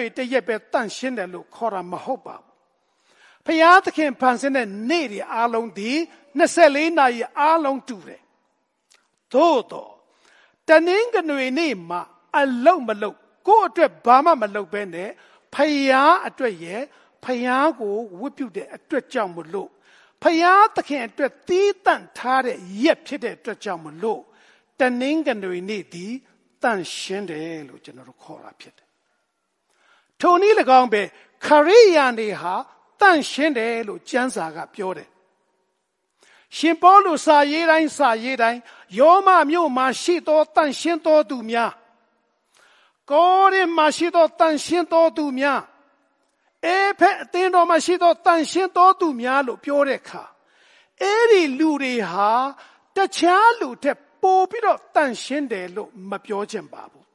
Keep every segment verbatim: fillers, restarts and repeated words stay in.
တွေတရက်ပဲတန့်ရှင်းတယ်လို့ခေါ်တာမဟုတ်ပါဘူးဖယားသခင်ဖန်ဆင်းတဲ့နေ့တွေအားလုံးဒီနှစ်ဆယ့်လေးနာရီအားလုံးတူတယ်သို့တော့တနင်္ဂနွေနေ့မှာအလုံးမလုံးကိုယ့်အတွက်ဘာမှမလုပ်ဘဲနဲ့ဖယားအတွက်ရဲ့ဖယားကိုဝတ်ပြုတဲ့အတွက်ကြောင့်မလို့ဖယားသခင်အတွက်သီးသန့်ထားတဲ့ရက်ဖြစ်တဲ့အတွက်ကြောင့်မလို့တနင်္ဂနွေနေ့ဒီတန့်ရှင်းတယ်လို့ကျွန်တော်တို့ခေါ်တာဖြစ်တယ်ထိုနည်း၎င်းပဲခရိယာန်တွေဟာတန့်ရှင်းတယ်လို့ကျမ်းစာကပြောတယ်ရှင်ပေါလုစာရေးတိုင်းစာရေးတိုင်းယောမမြို့မှာရှိသောတန့်ရှင်းသောသူများကိုရိမှာရှိသောတန့်ရှင်းသောသူများအေဖက်အသင်းတော်မှာရှိသောတန်ရှင်းသောသူများလို့ပြောတဲ့အခါအဲ့ဒီလူတွေဟာတခြားလူထက်ပိုပြီးတော့တန်ရှင်းတယ်လို့မပြောချင်ပါဘူး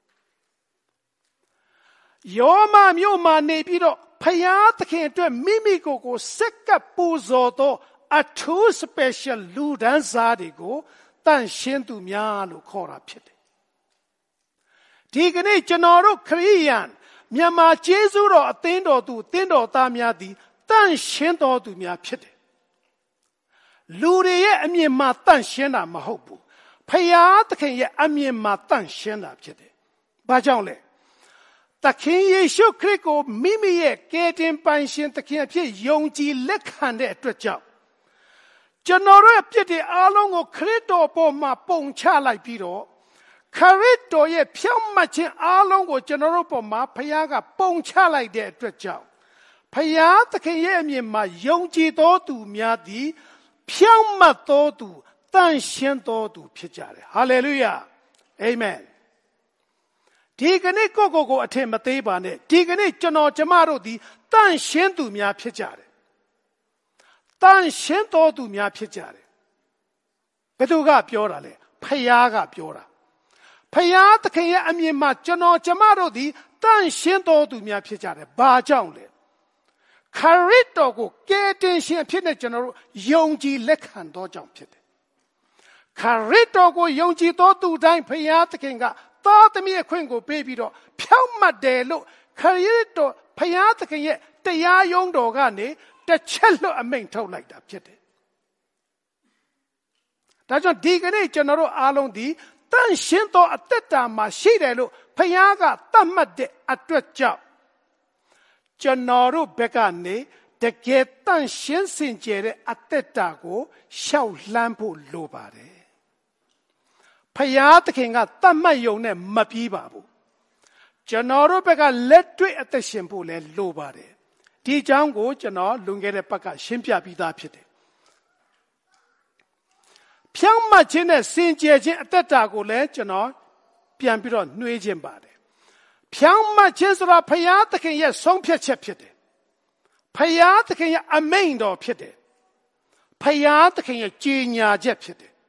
ယောမမြို့မှာနေပြီးတော့ဖယားသခင်အတွက်မိမိကိုယ်ကိုစက္ကပ်ပူဇော်သောအထူး special လူဒန်းစားတွေကိုတန်ရှင်းသူများလို့ခေါ်တာဖြစ်တယ်ဒီကနေ့ကျွန်တော်တို့ခရိယန်မြန်မာကျေးဇူးတော်အသင်းတော်သူအသင်းတော်သားများသည်တန့်ရှင်းတော်သူများဖြစ်တယ်လူတွေရဲ့အမြင်မှာတန့်ရှင်းတာမဟုတ်ဘူးဖယားသခင်ရဲ့အမြင်မှာတန့်ရှင်းတာဖြစ်တယ်ဘာကြောင့်လဲသခင်ယေရှုခရစ်ကိုမိမိရဲ့ကယ်တင်ပိုင်ရှင်သခင်အဖြစ်ယုံကြည်လက်ခံတဲ့အတွက်ကြောင့်ကျွန်တော်တို့ရဲ့ပြစ်တွေအားလုံးကိုခရစ်တော်ပေါ်မှာပုံချလိုက်ပြီးတော့ခရစ်တော်ရဲ့ဖြောင့်မတ်ခြင်းအားလုံးကိုကျွန်တော်တို့ပေါ်မှာဖခင်ကပုံချလိုက်တဲ့အတွက်ကြောင့်ဖခင်သခင်ရဲ့အမြင်မှာယုံကြည်သောသူများသည်ဖြောင့်မတ်သောသူတန်ရှင်းသောသူဖြစ်ကြတယ်ဟာလေလုယာအာမင်ဒီကနေ့ကိုကိုကိုအထင်မသေးပါနဲ့ဒီကနေ့ကျွန်တော်ကျမတို့သည်တန်ရှင်းသူများဖြစ်ကြတယ်တန်ရှင်းသောသူများဖြစ်ကြတယ်ဘယ်သူကပြောတာလဲဖခင်ကပြောတာဖယားသခင်ရဲ့အမြင်မှာကျွန်တော်ကျမတို့သည်တန့်ရှင်းတော်သူများဖြစ်ကြတယ်။ဘာကြောင့်လဲ။ခရစ်တော်ကိုကယ်တင်ရှင်ဖြစ်တဲ့ကျွန်တော်တို့ယုံကြည်လက်ခံသောကြောင့်ဖြစ်တယ်။ခရစ်တော်ကိုယုံကြည်သောသူတိုင်းဖယားသခင်ကသားသမီးအခွင့်ကိုပေးပြီးတော့ဖြောင့်မတ်တယ်လို့ခရစ်တော်ဖယားသခင်ရဲ့တရားယုံတော်ကနေတစ်ချက်လွတ်အမိန့်ထုတ်လိုက်တာဖြစ်တယ်။ဒါကြောင့်ဒီကနေ့ကျွန်တော်တို့အားလုံးဒီတန့်ရှင်းသောအသက်တာမှာရှိတယ်လို့ဖခင်ကသတ်မှတ်တဲ့အတွက်ကြောင့်ကျွန်တော်တို့ဘက်ကနေတကယ်တန့်ရှင်းစင်ကြယ်တဲ့အသက်တာကိုရှောက်လှမ်းဖို့လိုပါတယ်ဖခင်သခင်ကသတ်မှတ်ယုံနဲ့မပြီးပါဘူးကျွန်တော်တို့ဘက်ကလက်တွေ့အသက်ရှင်ဖို့လည်းလိုပါတယ်ဒီအကြောင်းကိုကျွန်တော်လွန်ခဲ့တဲ့ပတ်ကရှင်းပြပြီးသားဖြစ်တယ်ဖြောင့်မတ်ခြင်းနဲ့စင်ကြယ်ခြင်းအသက်တာကိုလည်းကျွန်တော်ပြန်ပြီးတော့နှွေးခြင်းပါတယ်ဖြောင့်မတ်ခြင်းဆိုတာဖယားသခင်ရဲ့ဆုံးဖြတ်ချက်ဖြစ်တယ်ဖယားသခင်ရဲ့အမိန့်တော်ဖြစ်တယ်ဖယားသခင်ရဲ့ကြေညာချက်ဖြစ်တယ်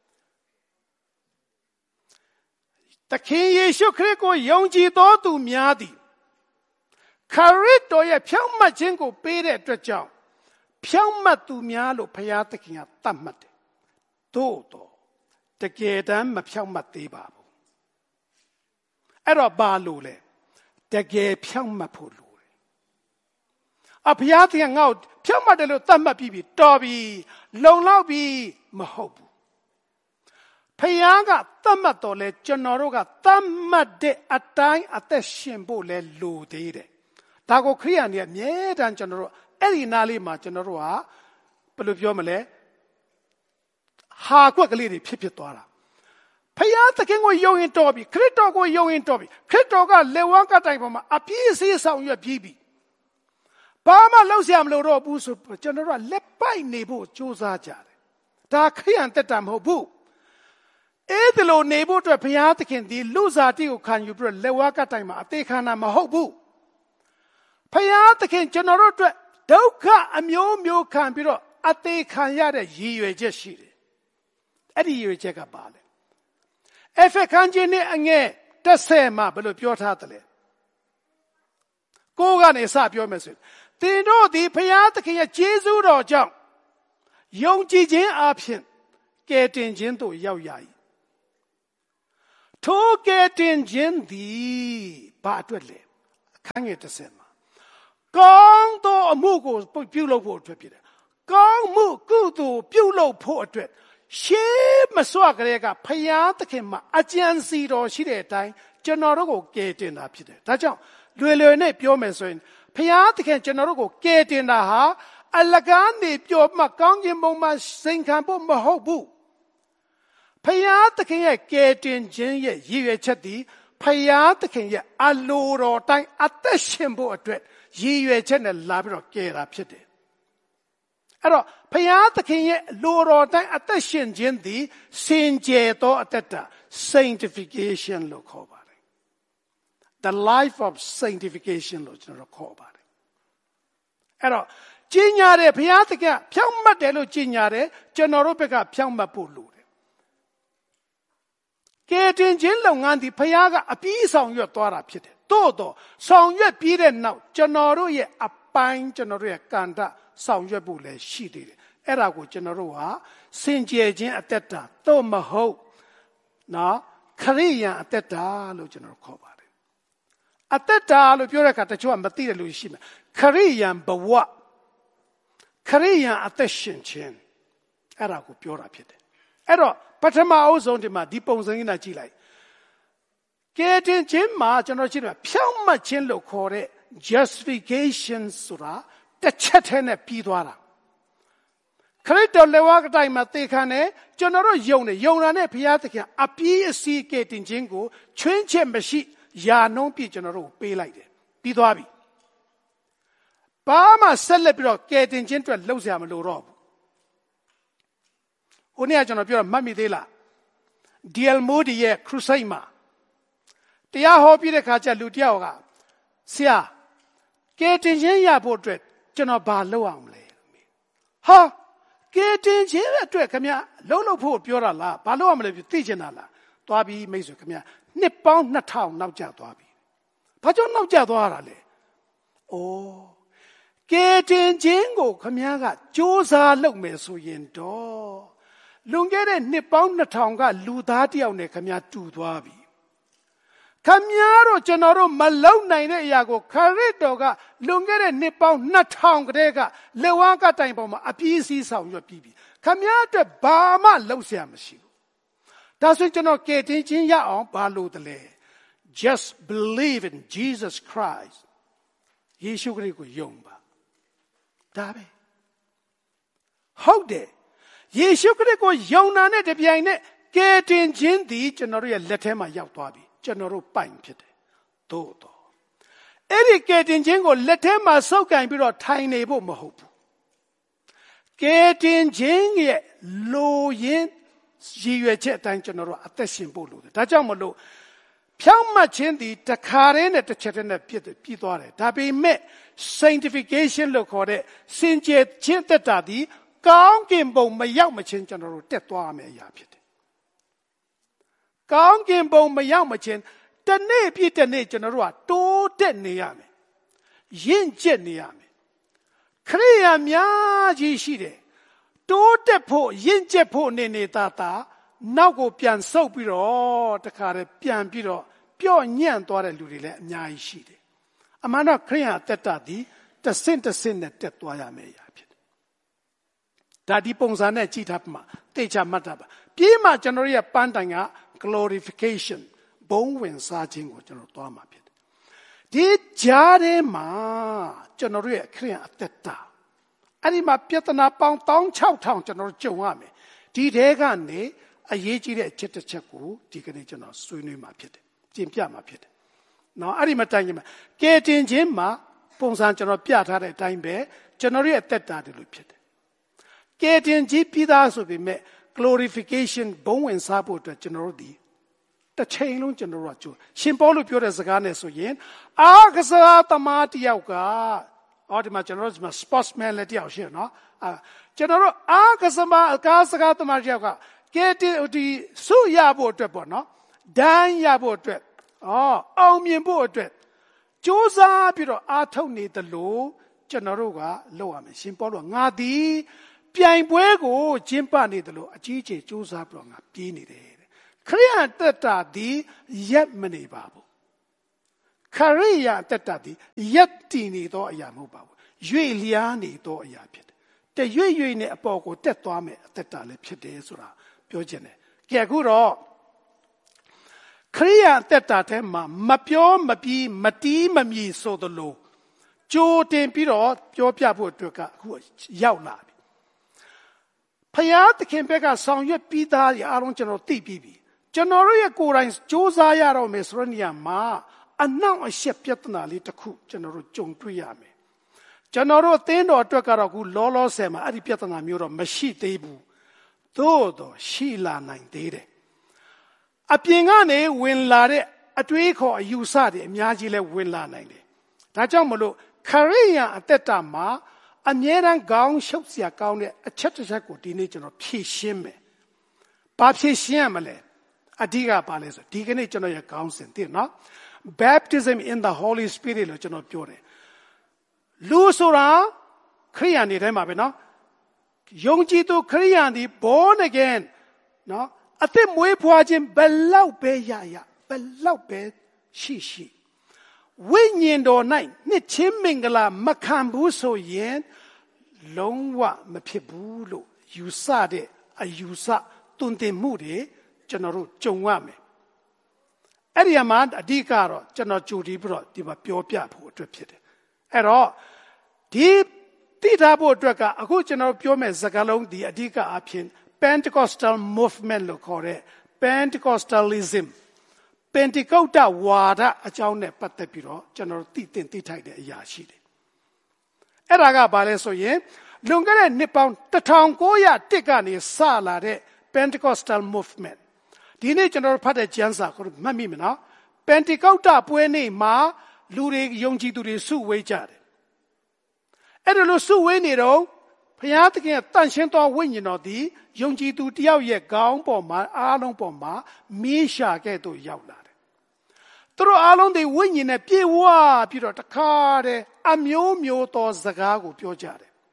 သခင်ယေရှုခရစ်ကိုယုံကြည်သောသူများသည်ခရစ်တော်ရဲ့ဖြောင့်မတ်ခြင်းကိုပေးတဲ့အတွက်ကြောင့်ဖြောင့်မတ်သူများလို့ဖယားသခင်ကသတ်မှတ်တယ်သို့တော့တကယ်တမ်းမဖြောင့်မတ်သေးပါဘူးအဲ့တော့ဘာလို့လဲတကယ်ဖြောင့်မတ်ဖို့လိုတယ်အဖယားသခင်ငါ့ကိုဖြောင့်မတ်တယ်လို့သတ်မှတ်ပြီးပြီတော်ပြီလုံလောက်ပြီမဟုတ်ဘူးဖယားကသတ်မှတ်တော်လဲကျွန်တော်တို့ကသတ်မှတ်တဲ့အတိုင်းအသက်ရှင်ဖို့လဲလိုသေးတယ်ဒါကိုခရိယန်တွေအမြဲတမ်းကျွန်တော်တို့အဲ့ဒီနားလေးမှာကျွန်တော်တို့ဟာဘယ်လိုပြောမလဲဟာကွက်ကလေးတွေဖြစ်ဖြစ်သွားတာဖယားသခင်ကိုယုံရင်တော်ပြီခရစ်တော်ကိုယုံရင်တော်ပြီခရစ်တော်ကလက်ဝါးကတိုင်ပေါ်မှာအပြည့်အစုံဆောင်ရွက်ပြီးပြီဘာမှလုပ်เสียမလို့တော့ဘူးဆိုကျွန်တော်တို့ကလက်ပိုက်နေဖို့ကြိုးစားကြတယ်ဒါခရိယန်တက်တာမဟုတ်ဘူးအဲ့ဒီလိုနေဖို့အတွက်ဘုရားသခင်ဒီလူစားတိကိုခံယူပြီးလက်ဝါးကတိုင်မှာအသေးခံတာမဟုတ်ဘူးဘုရားသခင်ကျွန်တော်တို့အတွက်ဒုက္ခအမျိုးမျိုးခံပြီးတော့အသေးခံရတဲ့ရည်ရွယ်ချက်ရှိတယ်အဲ့ဒီရည်ရွယ်ချက်ကပါလေအဖက်ခန်းချင်းနဲ့အငဲ့တစ်ဆယ်မှာဘယ်လိုပြောထားသလဲကိုကနေစပြောမယ်ဆိုရင်သင်တို့ဒီဘုရားသခင်ရဲ့ကျေးဇူးတော်ကြောင့်ယုံကြည်ခြင်းအပြင်ကယ်တင်ခြင်းသို့ရောက်ရ၏ထိုကယ်တင်ခြင်းသည်ဘာအတွက်လဲအခန်းငယ်တစ်ဆင့်မှာကောင်းသောအမှုကိုပြုလုပ်ဖို့အတွက်ဖြစ်တယ်ကောင်းမှုကုသိုလ်ပြုလုပ်ဖို့အတွက်ရှေးမစွကလေးကဖယားသခင်မှာအကြံစီတော်ရှိတဲ့အတိုင်းကျွန်တော်တို့ကိုကယ်တင်တာဖြစ်တယ်ဒါကြောင့်လွယ်လွယ်နဲ့ပြောမယ်ဆိုရင်ဖယားသခင်ကျွန်တော်တို့ကိုကယ်တင်တာဟာအလကားနေပြောမှကောင်းကင်ဘုံမှာစိန်ခံဖို့မဟုတ်ဘူးဖယားသခင်ရဲ့ကယ်တင်ခြင်းရဲ့ရည်ရွယ်ချက်သည်ဖယားသခင်ရဲ့အလိုတော်တိုင်းအသက်ရှင်ဖို့အတွက်ရည်ရွယ်ချက်နဲ့လာပြီးတော့ကယ်တာဖြစ်တယ်အဲ့တော့ဖယားသခင်ရဲ့လိုတော်တိုင်းအသက်ရှင်ခြင်းသည်စင်ကြယ်သောအသက်တာ sanctification လို့ခေါ်ပါတယ် the life of sanctification လို့ကျွန်တော်ခေါ်ပါတယ်အဲ့တော့ကျင့်ညာတဲ့ဖယားသခင်ဖြောင့်မတ်တယ်လို့ကျင့်ညာတယ်ကျွန်တော်တို့ဘက်ကဖြောင့်မတ်ဖို့လိုတယ်ကဲတင်ခြင်းလုပ်ငန်းဒီဖယားကအပြီးဆောင်ရွက်သွားတာဖြစ်တယ်သို့တော့ဆောင်ရွက်ပြီးတဲ့နောက်ကျွန်တော်တို့ရဲ့အပိုင်းကျွန်တော်တို့ရဲ့ကန္တဆောင်ရွက်ဖို့လည်းရှိသေးတယ်အဲ့ဒါကိုကျွန်တော်တို့ဟာစင်ကြယ်ခြင်းအသက်တာသို့မဟုတ်နော်ခရိယန်အသက်တာလို့ကျွန်တော်ခေါ်ပါတယ်အသက်တာလို့ပြောတဲ့အခါတချို့ကမသိတဲ့လူရှိမယ်ခရိယန်ဘဝခရိယန်အသက်ရှင်ခြင်းအဲ့ဒါကိုပြောတာဖြစ်တယ်အဲ့တော့ပထမအဦးဆုံးဒီမှာဒီပုံစံကြီးနဲ့ကြည့်လိုက်ကဲတင်ခြင်းမှာကျွန်တော်ကြည့်တယ်ဖြောင့်မတ်ခြင်းလို့ခေါ်တဲ့ justification ဆိုတာတစ်ချက်တည်းနဲ့ပြီးသွားတာခရစ်တော်လက်ဝါးကတိုင်မှာသေခံတယ်ကျွန်တော်တို့ယုံတယ်ယုံတာနဲ့ဘုရားသခင်အပြည့်အစုံကဲတင်ခြင်းကိုချွင်းချက်မရှိယာနှုံးပြကျွန်တော်တို့ပေးလိုက်တယ်ပြီးသွားပြီဘာမှဆက်လက်ပြီးတော့ကဲတင်ခြင်းအတွက်လှုပ်ရှားမလို့တော့ဘူးဟိုနေ့ကကျွန်တော်ပြောတာမှတ်မိသေးလား ဒီအယ် Moody ရဲ့ crusade မှာတရားဟောပြီးတဲ့ခါကျလူတယောက်ကဆရာကဲတင်ခြင်းရဖို့အတွက်ကျွန်တော်ဘာလုပ်အောင်လဲဟာကဲတင်ခြင်းအတွက်ခင်ဗျာလှုပ်လှုပ်ဖို့ပြောတာလားဘာလုပ်အောင်မလဲသိချင်တာလားသွားပြီးမိတ်ဆွေခင်ဗျာနှစ်ပေါင်းနှစ်ထောင်နောက်ကျသွားပြီဘာကြောင့်နောက်ကျသွားတာလဲအိုးကဲတင်ခြင်းကိုခင်ဗျားကစူးစမ်းလုပ်မယ်ဆိုရင်တော့လွန်ခဲ့တဲ့နှစ်ပေါင်းနှစ်ထောင်ကလူသားတယောက်နဲ့ခင်ဗျားတူသွားပြီခင်ဗျားတို့ကျွန်တော်တို့မလုံနိုင်တဲ့အရာကိုခရစ်တော်ကလွန်ခဲ့တဲ့နှစ်ပေါင်းနှစ်ထောင်ကတည်းကလက်ဝါးကတိုင်ပေါ်မှာအပြည့်အစည်ဆောင်ရွက်ပြီးပြီခင်ဗျားအတွက်ဘာမှလုပ်เสียမရှိဘူးဒါဆိုကျွန်တော်ကယ်တင်ခြင်းရအောင်ဘာလို့တလဲ just believe in Jesus Christ ယေရှုခရစ်ကိုယုံပါဒါပဲဟုတ်တယ်ယေရှုခရစ်ကိုယုံနာနဲ့တပြိုင်နက်ကယ်တင်ခြင်းသည်ကျွန်တော်တို့ရဲ့လက်ထဲမှာရောက်သွားပြီကျွန်တော်တို့ပိုင်ဖြစ်တယ်သို့တော့အဲ့ဒီကယ်တင်ခြင်းကိုလက်ထဲမှာစုပ်ကင်ပြီးတော့ထိုင်နေဖို့မဟုတ်ဘူးကယ်တင်ခြင်းရဲ့လိုရင်းရည်ရွယ်ချက်အတိုင်းကျွန်တော်တို့အသက်ရှင်ဖို့လိုတယ်ဒါကြောင့်မလို့ဖြောင့်မတ်ခြင်းသည်တစ်ခါတည်းနဲ့တစ်ချက်တည်းနဲ့ပြည့်ပြည့်သွားတယ်ဒါပေမဲ့ sanctification လို့ခေါ်တဲ့စင်ကြယ်ခြင်းသက်တာသည်ကောင်းကင်ဘုံမရောက်မချင်းကျွန်တော်တို့တက်သွားရမယ့်အရာဖြစ်တယ်ကောင်းကင်ဘုံမရောက်မချင်းတနေ့ပြည့်တနေ့ကျွန်တော်တို့ကတိုးတက်နေရမယ်ရင့်ကျက်နေရမယ်ခရိယာများကြီးရှိတယ်တိုးတက်ဖို့ရင့်ကျက်ဖို့နေနေသားသားနောက်ကိုပြန်ဆုပ်ပြီးတော့တခါတည်းပြန်ပြီးတော့ပျော့ညံ့သွားတဲ့လူတွေလည်းအများကြီးရှိတယ်အမှန်တော့ခရိယာတက်တာဒီတဆင့်တဆင့်နဲ့တက်သွားရမယ့်အရာဖြစ်တယ်ဒါဒီပုံစံနဲ့ကြည့်ထားမှာသိချမှတ်တာပါပြီးမှကျွန်တော်ရဲ့ပန်းတိုင်က glorification ဘုံဝင်စားခြင်းကိုကျွန်တော်သွားမှာဖြစ်တယ်ဒီကြားထဲမှာကျွန်တော်ရဲ့ခရိယာအသက်တာအဲ့ဒီမှာပြဿနာပေါင်း၁၆ထောင်ကျွန်တော်ကြုံရမယ်ဒီထဲကနေအရေးကြီးတဲ့အချက်တစ်ချက်ကိုဒီကနေ့ကျွန်တော်ဆွေးနွေးမှာဖြစ်တယ်ကျင့်ပြမှာဖြစ်တယ်နော်အဲ့ဒီမှာတိုင်ကြီးမှာကဲတင်ခြင်းမှာပုံစံကျွန်တော်ပြထားတဲ့အတိုင်းပဲကျွန်တော်ရဲ့အသက်တာတွေလို့ဖြစ်တယ်ကဲတင်ခြင်းပြီးသားဆိုပေမဲ့ glorification ဘုံဝင်စားဖို့အတွက်ကျွန်တော်တို့ဒီတစ်ချိန်လုံးကျွန်တော်တို့ကကြိုးရှင်ပေါလုပြောတဲ့စကားနဲ့ဆိုရင်အာကစားသမားတယောက်ကအော်ဒီမှာကျွန်တော်တို့ sportsman လည်းတယောက်ရှိနော်အာကျွန်တော်တို့အာကစားမအကားစကားသမားတယောက်ကကဲဒီဆုရဖို့အတွက်ပေါ့နော်ဒန်းရဖို့အတွက်အော်အောင်မြင်ဖို့အတွက်စူးစမ်းပြီးတော့အားထုတ်နေတယ်လို့ကျွန်တော်တို့ကလုပ်ရမယ်ရှင်ပေါလုကငါသည်ပြိုင်ပွဲကိုကျင်းပနေတယ်လို့အကြီးအကျယ်စူးစမ်းပြီးတော့ငါပြေးနေတယ်ခရိယန်တက်တာဒီရက်မနေပါဘူးခခရိယာအသက်တာဒီရက်တည်နေသောအရာမဟုတ်ပါဘူးရွေ့လျားနေသောအရာဖြစ်တယ်တရွေ့ရွေ့နဲ့အပေါ်ကိုတက်သွားမယ်အသက်တာလည်းဖြစ်တယ်ဆိုတာပြောချင်တယ်ကြည့်အခုတော့ခရိယာအသက်တာထဲမှာမပြောမပြီးမတီးမမြည်ဆိုသလိုကြိုတင်ပြီးတော့ပြောပြဖို့အတွက်ကအခုရောက်လာပြီဖယားသခင်ဘက်ကဆောင်ရွက်ပြီးသားတွေအားလုံးကျွန်တော်သိပြီးပြီကျွန်တော်တို့ရဲ့ကိုယ်တိုင်စ조사ရတော့မယ်ဆိုတဲ့နေရာမှာအနောက်အရှက်ပြဿနာလေးတစ်ခုကျွန်တော်တို့ကြုံတွေ့ရမယ်ကျွန်တော်တို့အသင်းတော်အတွက်ကတော့အခုလောလောဆယ်မှာအဲ့ဒီပြဿနာမျိုးတော့မရှိသေးဘူးသို့တော့ရှိလာနိုင်သေးတယ်အပြင်ကနေဝင်လာတဲ့အတွေးခေါ်အယူဆတွေအများကြီးလဲဝင်လာနိုင်တယ်ဒါကြောင့်မလို့ခရိယာအသက်တာမှာအမြဲတမ်းခေါင်းရှုပ်စရာကောင်းတဲ့အချက်တစ်ချက်ကိုဒီနေ့ကျွန်တော်ဖြည့်ရှင်းမယ်။ဘာဖြည့်ရှင်းရမလဲ။အဓိကပါလဲဆိုဒီကနေ့ကျွန်တော်ရဲ့ခေါင်းစဉ်သိနော် Baptism in the Holy Spirit လို့ကျွန်တော်ပြောတယ်။လူဆိုတာခရိယာန်တွေထဲမှာပဲနော်။ယုံကြည်သူခရိယာန်ဒီ born again နော်အသက်မွေးဖွားခြင်းဘယ်လောက်ပဲရရဘယ်လောက်ပဲရှိရှိဝိညာဉ်တော်၌နှစ်ချင်းမင်္ဂလာမခံဘူးဆိုရင်လုံးဝမဖြစ်ဘူးလို့ယူဆတဲ့အယူဆတွင်တင်မှုတွေကျွန်တော်တို့ကြုံရမယ်အဲ့ဒီမှာအဓိကတော့ကျွန်တော်ကြိုဒီပြီးတော့ဒီမှာပြောပြဖို့အတွက်ဖြစ်တယ်အဲ့တော့ဒီသိထားဖို့အတွက်ကအခုကျွန်တော်ပြောမယ့်စကားလုံးဒီအဓိကအဖြစ် Pentecostal movement လို့ခေါ်တဲ့ Pentecostalismပင်တီကုတ်တဝါဒအကြောင်းနဲ့ပတ်သက်ပြီးတော့ကျွန်တော်သိတင်သိထိုက်တဲ့အရာရှိတယ်။အဲ့ဒါကဘာလဲဆိုရင်လွန်ခဲ့တဲ့နှစ်ပေါင်းတစ်ထောင်ကိုးရာတစ်ကနေစလာတဲ့ Pentecostal movement ဒီနေ့ကျွန်တော်ဖတ်တဲ့ကျမ်းစာကိုမှတ်မိမနော်။ပင်တီကုတ်တပွဲနေ့မှာလူတွေယုံကြည်သူတွေစုဝေးကြတယ်။အဲ့ဒါလို့စုဝေးနေတော့ဘုရားသခင်တန်ရှင်းသောဝိညာဉ်တော်သည်ယုံကြည်သူတယောက်ရဲ့ခေါင်းပေါ်မှာအားလုံးပေါ်မှာမီးရှာခဲ့သို့ရောက်လာတယ်။သူတို့အားလုံးတွေဝိညာဉ်နဲ့ပြေဝပြီးတော့တခါတည်းအမျိုးမျိုးသောစကားကိုပြောကြတယ်။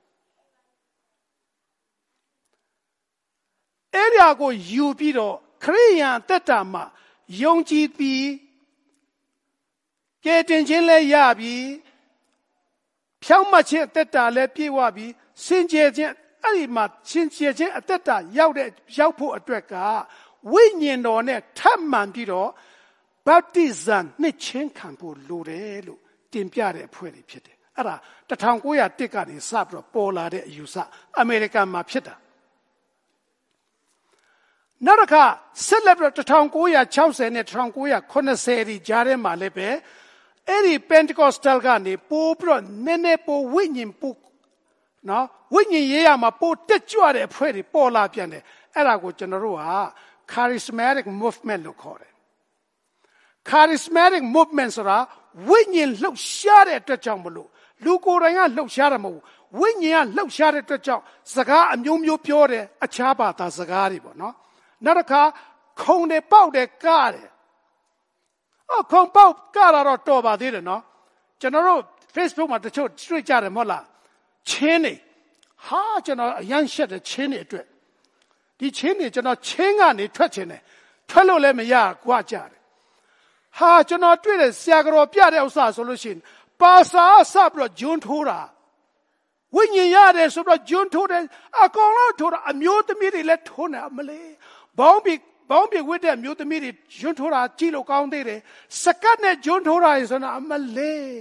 အဲ့ဒီအကိုယူပြီးတော့ခရိယန်တက်တာမှာယုံကြည်ပြီးကဲတင်ခြင်းလည်းရပြီးဖြောင့်မတ်ခြင်းတက်တာလည်းပြေဝပြီးစင်ကြယ်ခြင်းအဲ့ဒီမှာစင်ကြယ်ခြင်းအသက်တာရောက်တဲ့ရောက်ဖို့အတွက်ကဝိညာဉ်တော်နဲ့ထပ်မံပြီးတော့ baptism နှစ်ချင်းခံဖို့လိုတယ်လို့တင်ပြတဲ့အဖွဲ့တွေဖြစ်တယ်အဲ့ဒါတစ်ထောင်ကိုးရာတစ်ကနေစပြီးတော့ပေါ်လာတဲ့အယူဆအမေရိကန်မှာဖြစ်တာနောက်တစ်ခါဆက်လက်ပြီးတော့တစ်ထောင်ကိုးရာခြောက်ဆယ်နဲ့တစ်ထောင်ကိုးရာခုနှစ်ဆယ်ဒီကြားထဲမှာလည်းပဲအဲ့ဒီ Pentecostal ကနေပို့ပြီးတော့နည်းနည်းပို့ဝိညာဉ်ပို့နော်ဝိညာဉ်ရေးရမှာပိုတက်ကြွတဲ့အဖွဲ့တွေပေါ်လာပြန်တယ်အဲ့ဒါကိုကျွန်တော်တို့ဟာ charismatic movement လို့ခေါ်တယ် charismatic movement ဆိုတာဝိညာဉ်လှုပ်ရှားတဲ့အတွက်ကြောင့်မလို့လူကိုယ်တိုင်ကလှုပ်ရှားတယ်မဟုတ်ဘူးဝိညာဉ်ကလှုပ်ရှားတဲ့အတွက်ကြောင့်စကားအမျိုးမျိုးပြောတယ်အခြားဘာသာစကားတွေပေါ့နော်နောက်တစ်ခါခုံတယ်ပေါက်တယ်ကားတယ်အော်ခုံပေါက်ကားတာတော့တော်ပါသေးတယ်နော်ကျွန်တော်တို့ Facebook မှာတချို့တွေ့ကြတယ်မဟုတ်လားချင်းနေဟာကျွန်တော်အရန်ရှက်တဲ့ချင်းနေအတွက်ဒီချင်းနေကျွန်တော်ချင်းကနေထွက်ချင်တယ်ထွက်လို့လည်းမရကွာကြတယ်ဟာကျွန်တော်တွေ့တဲ့ဆရာတော်ပြတဲ့ဥစ္စာဆိုလို့ရှိရင်ပါစာဆပ်ပြီးတော့ဂျွန်းထိုးတာဝိညာဉ်ရတယ်ဆိုတော့ဂျွန်းထိုးတယ်အကောင်လုံးထိုးတာအမျိုးသမီးတွေလည်းထိုးနေအမလေးဘောင်းပြီးဘောင်းပြီးဝိတဲ့အမျိုးသမီးတွေဂျွန်းထိုးတာကြည့်လို့ကောင်းသေးတယ်စကတ်နဲ့ဂျွန်းထိုးတာဆိုတော့အမလေး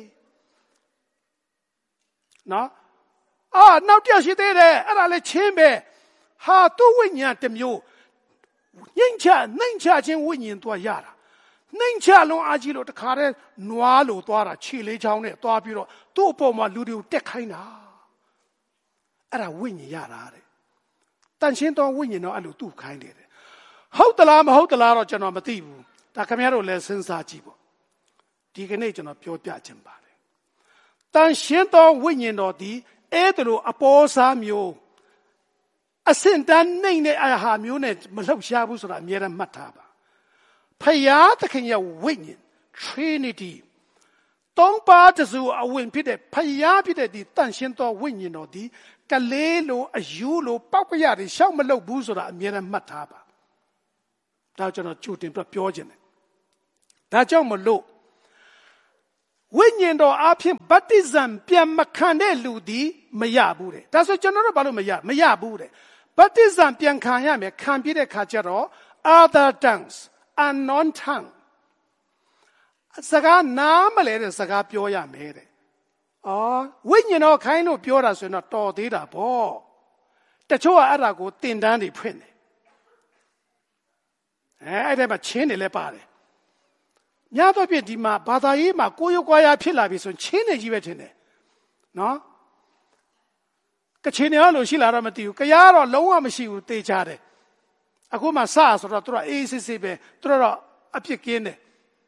နော်အာနောက်တစ်ရှိသေးတယ်အဲ့ဒါလည်းချင်းပဲဟာသူ့ဝိညာဉ်တစ်မျိုးညှိ့ချနှိမ့်ချခြင်းဝိညာဉ်သွားရတာနှိမ့်ချလုံးအားကြီးလို့တခါတည်းနွားလို့သွားတာခြေလေးချောင်းနဲ့သွားပြီးတော့သူ့အပေါ်မှာလူတွေကိုတက်ခိုင်းတာအဲ့ဒါဝိညာဉ်ရတာတဲ့တန်ရှင်းသောဝိညာဉ်တော့အဲ့လိုသူ့ခိုင်းတယ်ဟုတ်သလားမဟုတ်သလားတော့ကျွန်တော်မသိဘူးဒါခင်ဗျားတို့လည်းစဉ်းစားကြည့်ပေါ့ဒီကနေ့ကျွန်တော်ပြောပြခြင်းပါတယ်တန်ရှင်းသောဝိညာဉ်တော်ဒီအဲ့ဒါလိုအပေါ်စားမျိုးအစင်တန်းနှိမ့်တဲ့အဟာမျိုးနဲ့မလှုပ်ရှားဘူးဆိုတာအမြဲတမ်းမှတ်ထားပါဖယားသခင်ရဲ့ဝိညာဉ် Trinity သုံးပါးတစုအဝင်ဖြစ်တဲ့ဖယားဖြစ်တဲ့ဒီတန်ရှင်းသောဝိညာဉ်တော်ဒီကလေးလိုအယူလိုပောက်ကရတွေရှောက်မလုပ်ဘူးဆိုတာအမြဲတမ်းမှတ်ထားပါဒါကျွန်တော်ကြိုတင်ပြပြောခြင်းတယ်ဒါကြောင့်မလို့ဝိညာဉ်တော်အဖျင်ဗတ္တိဇံပြန်မခံတဲ့လူဒီမရဘူးတဲ့ဒါဆိုကျွန်တော်တို့ဘာလို့မရမရဘူးတဲ့ဗတ္တိဇံပြန်ခံရမယ်ခံပြတဲ့ခါကျတော့ other tongues unknown tongue စကားနားမလဲတဲ့စကားပြောရမယ်တဲ့အော်ဝိညာဉ်တော်ခိုင်းလို့ပြောတာဆိုရင်တော့တော်သေးတာပေါ့တချို့ကအဲ့ဒါကိုတင်တန်းတွေဖွင့်တယ်အဲအဲ့ဒါမှချင်းတယ်လည်းပါတယ်များသောဖြင့်ဒီမှာဘာသာရေးမှာကိုယ်ရွာကွာရဖြစ်လာပြီဆိုရင်ချင်းနေကြီးပဲထင်တယ်နော်ကချင်တွေလို့ရှိလာတော့မသိဘူးကြရားတော့လုံးဝမရှိဘူးတေချာတယ်အခုမှစဆိုတော့သူတို့အေးစစ်စစ်ပဲသူတို့တော့အပြစ်ကင်းတယ်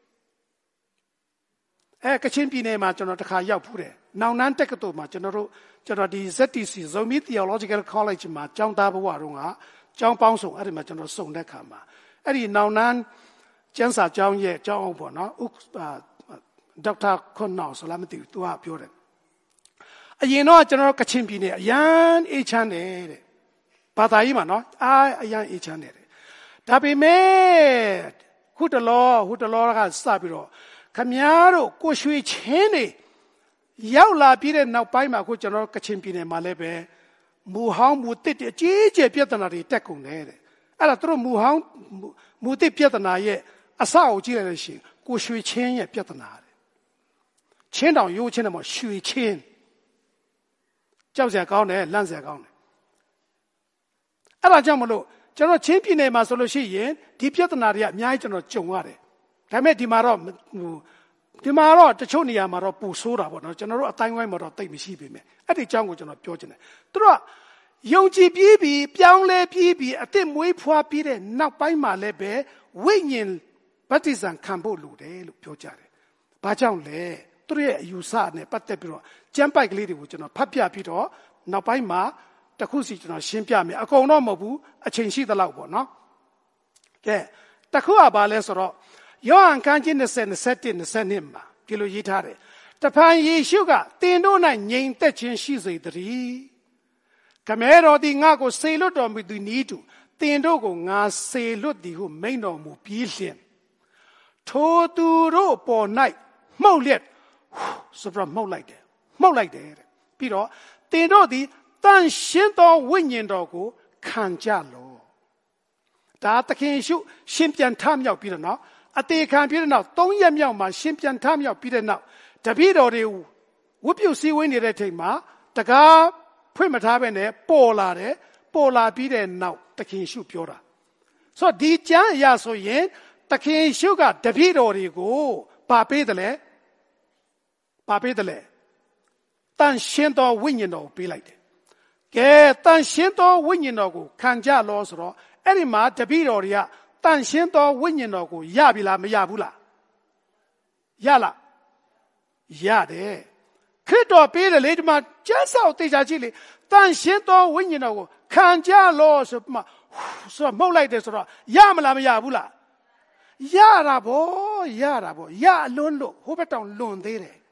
အဲကချင်ပြည်နယ်မှာကျွန်တော်တစ်ခါရောက်ဖူးတယ်နောင်နန်းတက္ကသိုလ်မှာကျွန်တော်တို့ကျွန်တော်ဒီ Z T C Zomi Theological College မှာကျောင်းသားဘဝတုန်းကကျောင်းပေါင်းစုံအဲ့ဒီမှာကျွန်တော်စုံတဲ့ခါမှာအဲ့ဒီနောင်နန်းကျန်းစာကျောင်းရဲ့ကျောင်းအောင်ပေါ့နော်ဥဒေါက်တာခွန်နော်ဆိုလားမသိဘူးသူကပြောတယ်အရင်တော့ကျွန်တော်ကချင်ပြည်နယ်အရန်အေးချမ်းတယ်တဲ့ဘာသာရေးမှာနော်အာအရန်အေးချမ်းတယ်ဒါပေမဲ့ခုတလောခုတလောကစပြီးတော့ခမည်းတော်ကိုရွှေချင်းနေရောက်လာပြီးတဲ့နောက်ပိုင်းမှာခုကျွန်တော်ကချင်ပြည်နယ်မှာလည်းပဲမူဟောင်းမူတစ်အကြီးကျယ်ပြဿနာတွေတက်ကုန်တယ်တဲ့အဲ့ဒါသူတို့မူဟောင်းမူတစ်ပြဿနာရဲ့အစအုပ်ကြည့်လိုက်လို့ရှိရင်ကိုရွှေချင်းရဲ့ပြဿနာတဲ့ချင်းတောင်ရိုးချင်းတယ်မဟုတ်ရွှေချင်းကြောက်စရာကောင်းတယ်လန့်စရာကောင်းတယ်အဲ့ဒါကြောင့်မလို့ကျွန်တော်ချင်းပြည်နယ်မှာဆိုလို့ရှိရင်ဒီပြဿနာတွေကအများကြီးကျွန်တော်ကြုံရတယ်ဒါပေမဲ့ဒီမှာတော့ဒီမှာတော့တချို့နေရာမှာတော့ပူဆိုးတာပေါ့နော်ကျွန်တော်တို့အတိုင်းဝိုင်းမှာတော့တိတ်မရှိပေမဲ့အဲ့ဒီအကြောင်းကိုကျွန်တော်ပြောချင်တယ်သူတို့ကယုံကြည်ပြီးပြီးပြောင်းလဲပြီးပြီးအသက်မွေးဖွားပြီးတဲ့နောက်ပိုင်းမှာလည်းပဲဝိညာဉ်ဗတ္တိဇံခံဖို့လိုတယ်လို့ပြောကြတယ်။ဘာကြောင့်လဲသူတို့ရဲ့အယူဆနဲ့ပတ်သက်ပြီးတော့ကျမ်းပိုက်ကလေးတွေကိုကျွန်တော်ဖတ်ပြပြီးတော့နောက်ပိုင်းမှာတစ်ခုစီကျွန်တော်ရှင်းပြမယ်အကုန်တော့မဟုတ်ဘူးအချိန်ရှိသလောက်ပေါ့နော်။ကဲတစ်ခုကဘာလဲဆိုတော့ယောဟန်ခန်းကြီး၂၀ ၂၁ ၂၂မှာဒီလိုရေးထားတယ်။တဖန်ယေရှုကတင်တို့၌ငြိမ်သက်ခြင်းရှိစေတည်း။ခမဲတော်သည်ငါ့ကိုစေလွတ်တော်မူသည်နည်းတူတင်တို့ကိုငါစေလွတ်သည်ဟုမိန့်တော်မူပြီးလျှင်ထိုသူတို့ပေါ်၌မှုတ်လျက်ဆိုပြီးမှုတ်လိုက်တယ်မှုတ်လိုက်တယ်တဲ့ပြီးတော့တင်တို့သည်တန်ရှင်းသောဝိညာဉ်တော်ကိုခံကြလောဒါသခင်ယေရှုရှင်ပြန်ထမြောက်ပြီးတော့နော်အသေးခံပြီးတဲ့နောက်သုံးရက်မြောက်မှာရှင်ပြန်ထမြောက်ပြီးတဲ့နောက်တပည့်တော်တွေဝတ်ပြုစည်းဝေးနေတဲ့အချိန်မှာတကားဖွင့်မထားဘဲနဲ့ပေါ်လာတယ်ပေါ်လာပြီးတဲ့နောက်သခင်ယေရှုပြောတာဆိုတော့ဒီကျမ်းအရာဆိုရင်သခင်ယေရှုကတပည့်တော်တွေကိုပါပေးတယ်လေပါပေးတယ်လေတန်ရှင်းသောဝိညာဉ်တော်ကိုပေးလိုက်တယ်ကဲတန်ရှင်းသောဝိညာဉ်တော်ကိုခံကြလောဆိုတော့အဲ့ဒီမှာတပည့်တော်တွေကတန်ရှင်းသောဝိညာဉ်တော်ကိုရပြီလားမရဘူးလားရလားရတယ်ခရစ်တော်ပေးတယ်လေဒီမှာကျမ်းစာကိုသိချာကြည့်လေတန်ရှင်းသောဝိညာဉ်တော်ကိုခံကြလောဆိုမှဆိုတော့မှုတ်လိုက်တယ်ဆိုတော့ရမလားမရဘူးလားရတာဗောရတာဗောရအလွန်းလို့ဟိုဘက်တောင်လွန်သေးတယ်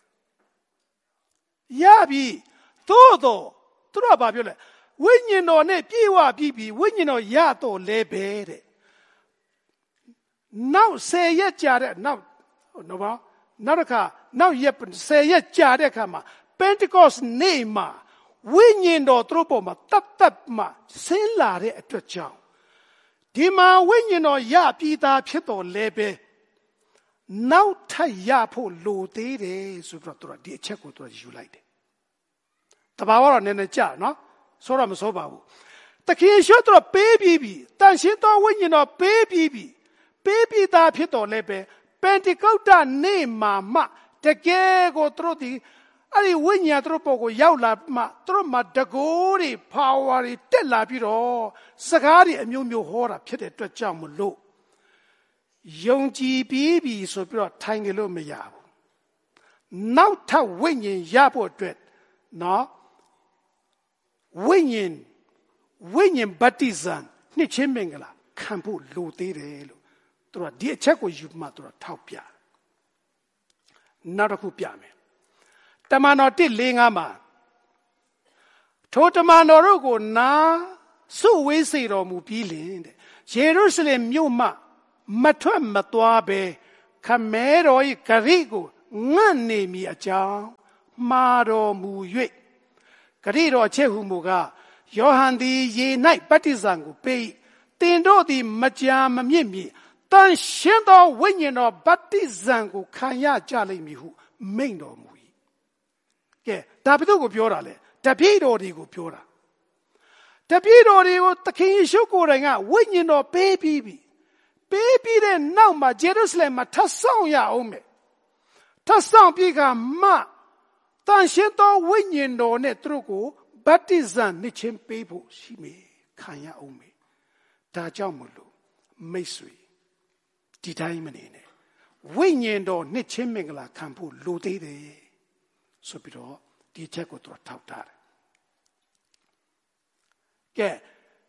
ရပြီသို့တော့သူတို့ကဘာပြောလဲဝိညာဉ်တော်နဲ့ပြေဝပြီးပြီဝိညာဉ်တော်ရတော့လဲပဲတဲ့နောက်ဆယ်ရက်ကြာတဲ့နောက်နော်ပါနောက်တစ်ခါနောက်ရက်ဆယ်ရက်ကြာတဲ့အခါမှာ Pentecost နေ့မှာဝိညာဉ်တော်သူတို့ပေါ်မှာတတ်တတ်မှဆင်းလာတဲ့အတွက်ကြောင့်ဒီမှာဝိညာဉ်တော်ရပြီးသားဖြစ်တော်လဲပဲနောက်ထပ်ရဖို့လိုသေးတယ်ဆိုတော့သူတို့ဒီအချက်ကိုသူတို့ယူလိုက်တယ်တဘာဝတော့နည်းနည်းကြာနော်ဆိုတော့မဆိုပါဘူးတခင်ရှုသူတို့ပေးပြီးပြီတန်ရှင်းသောဝိညာဉ်တော်ပေးပြီးပြီပေးပြီးသားဖြစ်တော်လဲပဲပန်တီကုတ်တနေ့မှာမှတကယ်ကိုသူတို့ဒီအဲ့ဒီဝိညာဉ်သူတို့ပေါ်ကိုရောက်လာမှသူတို့မှာတကိုးတွေ power တွေတက်လာပြီးတော့စကားတွေအမျိုးမျိုးဟောတာဖြစ်တဲ့အတွက်ကြောင့်မလို့ယုံကြည်ပြီးပြီဆိုပြီးတော့ထိုင်နေလို့မရဘူးနောက်ထပ်ဝိညာဉ်ရဖို့အတွက်နော်ဝိညာဉ်ဝိညာဉ်ဗတ္တိဇံနှစ်ချင်းမင်္ဂလာခံဖို့လိုသေးတယ်လို့သူတို့ဒီအချက်ကိုယူမှသူတို့ထောက်ပြနောက်တစ်ခုပြမယ်တမန်တော်တစ်လေးငါးမှာထိုတမန်တော်တို့ကိုနာစုဝေးစေတော်မူပြီးလင်တဲ့ယေရုရှလင်မြို့မှမထွက်မသွားဘဲခမဲတော်၏ဂရိကိုငတ်နေမည်အကြောင်းမှားတော်မူ၍ဂရိတော်ချက်ဟုမူကားယောဟန်သည်ရေ၌ဗတ္တိဇံကိုပေးသင်တို့သည်မကြာမမြင့်မီတန်ရှင်းသောဝိညာဉ်တော်ဗတ္တိဇံကိုခံရကြလိမ့်မည်ဟုမိန့်တော်မူ၏ကဲဒါဘယ်သူကိုပြောတာလဲတပည့်တော်တွေကိုပြောတာတပည့်တော်တွေကိုသခင်ယေရှုကိုယ်တိုင်ကဝိညာဉ်တော်ပေးပြီးပြီပေးပြီးတဲ့နောက်မှာဂျေရုဆလင်မှာထပ်ဆောင်ရအောင်မယ်ထပ်ဆောင်ပြီးကမှတန်ရှင်းသောဝိညာဉ်တော်နဲ့သူတို့ကိုဗတ္တိဇံနှစ်ချင်းပေးဖို့ရှိမယ်ခံရအောင်မယ်ဒါကြောင့်မလို့မိတ်ဆွေဒီတိုင်းမနေနဲ့ဝိညာဉ်တော်နှစ်ချင်းမင်္ဂလာခံဖို့လိုသေးတယ်ဆိုပြီးတော့ဒီချက်ကိုသူထောက်ထားတယ်ကဲ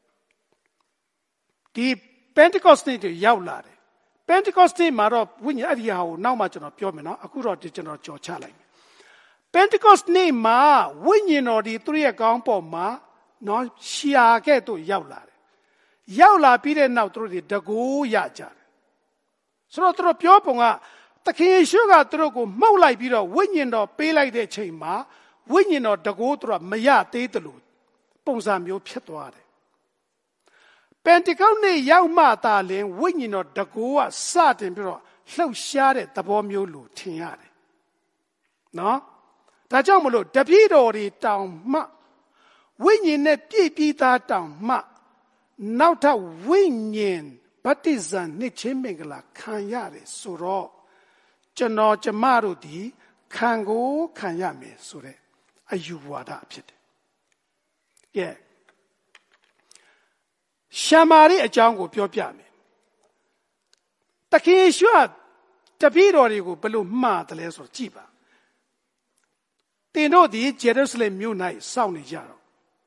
ဒီ Pentecost နေ့တွေရောက်လာတယ် Pentecost နေ့မှာတော့ဝိညာဉ်အဲ့ဒီဟာကိုနောက်မှကျွန်တော်ပြောမယ်နော်အခုတော့ဒီကျွန်တော်ကြော်ချလိုက်မယ် Pentecost နေ့မှာဝိညာဉ်တော်ဒီသူရဲ့ကောင်းပေါ်မှာနော်ရှာခဲ့တို့ရောက်လာတယ်ရောက်လာပြီးတဲ့နောက်သူတို့ဒီတကိုးရကြတယ်ဆိုတော့သူတို့ပြောပုံကသခင်ယေရှုကသူတို့ကိုမှုတ်လိုက်ပြီးတော့ဝိညာဉ်တော်ပေးလိုက်တဲ့ချိန်မှာဝိညာဉ်တော်တကိုးသူတို့မရသေးတယ်လို့ပုံစံမျိုးဖြစ်သွားတယ်ပန်တေကောက်နေ့ရောက်မှသာလင်ဝိညာဉ်တော်တကိုးကစတင်ပြီးတော့လှုပ်ရှားတဲ့သဘောမျိုးလို့ထင်ရတယ်နော်ဒါကြောင့်မလို့တပည့်တော်တွေတောင်မှဝိညာဉ်နဲ့ပြည့်ပြီးသားတောင်မှနောက်ထပ်ဝိညာဉ်ဗတ္တိဇံနှစ်ချင်းမင်္ဂလာခံရတယ်ဆိုတော့ကျွန်တော်ကျမတို့ဒီခံကိုခံရမယ်ဆိုတဲ့အယူဝါဒဖြစ်တယ်။ကဲရှာမာရိအကြောင်းကိုပြောပြမယ်။တခင်ယေရှုတပည့်တော်တွေကိုဘယ်လိုမှားတယ်လဲဆိုတော့ကြည့်ပါ။တင်တို့ဒီဂျေရုဆလင်မြို့၌စောင့်နေကြတော့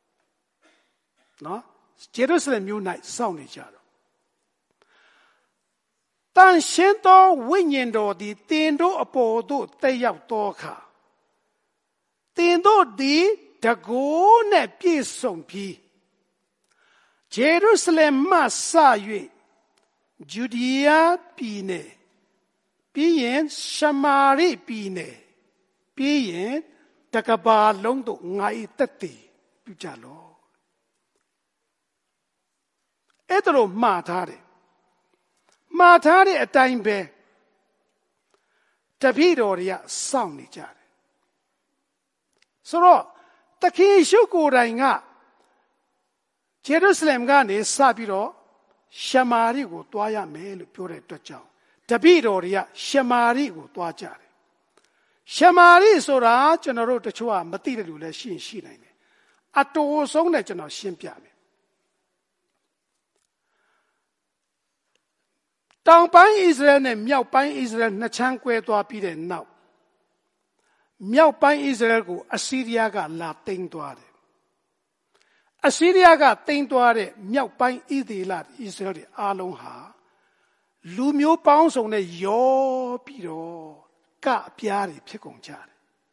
နော်ဂျေရုဆလင်မြို့၌စောင့်နေကြတော့တန်ရှင်းသောဝိညာဉ်တော်သည်တင်တို့အပေါ်သို့တက်ရောက်သောအခါတင်တို့သည်တကိုးနဲ့ပြည့်စုံပြီးဂျေရုဆလင်မှစ၍ဂျူဒီယာပြည်နယ်ပြီးရင်ရှမာရိပြည်နယ်ပြီးရင်တကဘာလုံးတို့ငါ၏တက်တည်ပြုကြလော့အဲ့ဒါလိုမှားထားတယ်မှားထားတဲ့အတိုင်းပဲတပည့်တော်တွေကစောင့်နေကြတယ်ဆိုတော့သခင်ယေရှုကိုယ်တိုင်ကဂျေရုဆလင်ကနေစပြီးတော့ရှမာရိကိုတွားရမယ်လို့ပြောတဲ့အတွက်ကြောင့်တပည့်တော်တွေကရှမာရိကိုတွားကြတယ်ရှမာရိဆိုတာကျွန်တော်တို့တချို့ကမသိတဲ့လူလည်းရှိရင်ရှိနိုင်တယ်အတူဆုံးနဲ့ကျွန်တော်ရှင်းပြမယ်တောင်ပိုင်းဣသရေလနဲ့မြောက်ပိုင်းဣသရေလနှစ်ချမ်းကွဲသွားပြီးတဲ့နောက်မြောက်ပိုင်းဣသရေလကိုအဆီးရီးယားကလာသိမ်းသွားတယ်အဆီးရီးယားကသိမ်းသွားတဲ့မြောက်ပိုင်းဣသရေလဣသရေလတွေအားလုံးဟာလူမျိုးပေါင်းစုံနဲ့ရောပြီးတော့ကအပြားတွေဖြစ်ကုန်ကြတယ်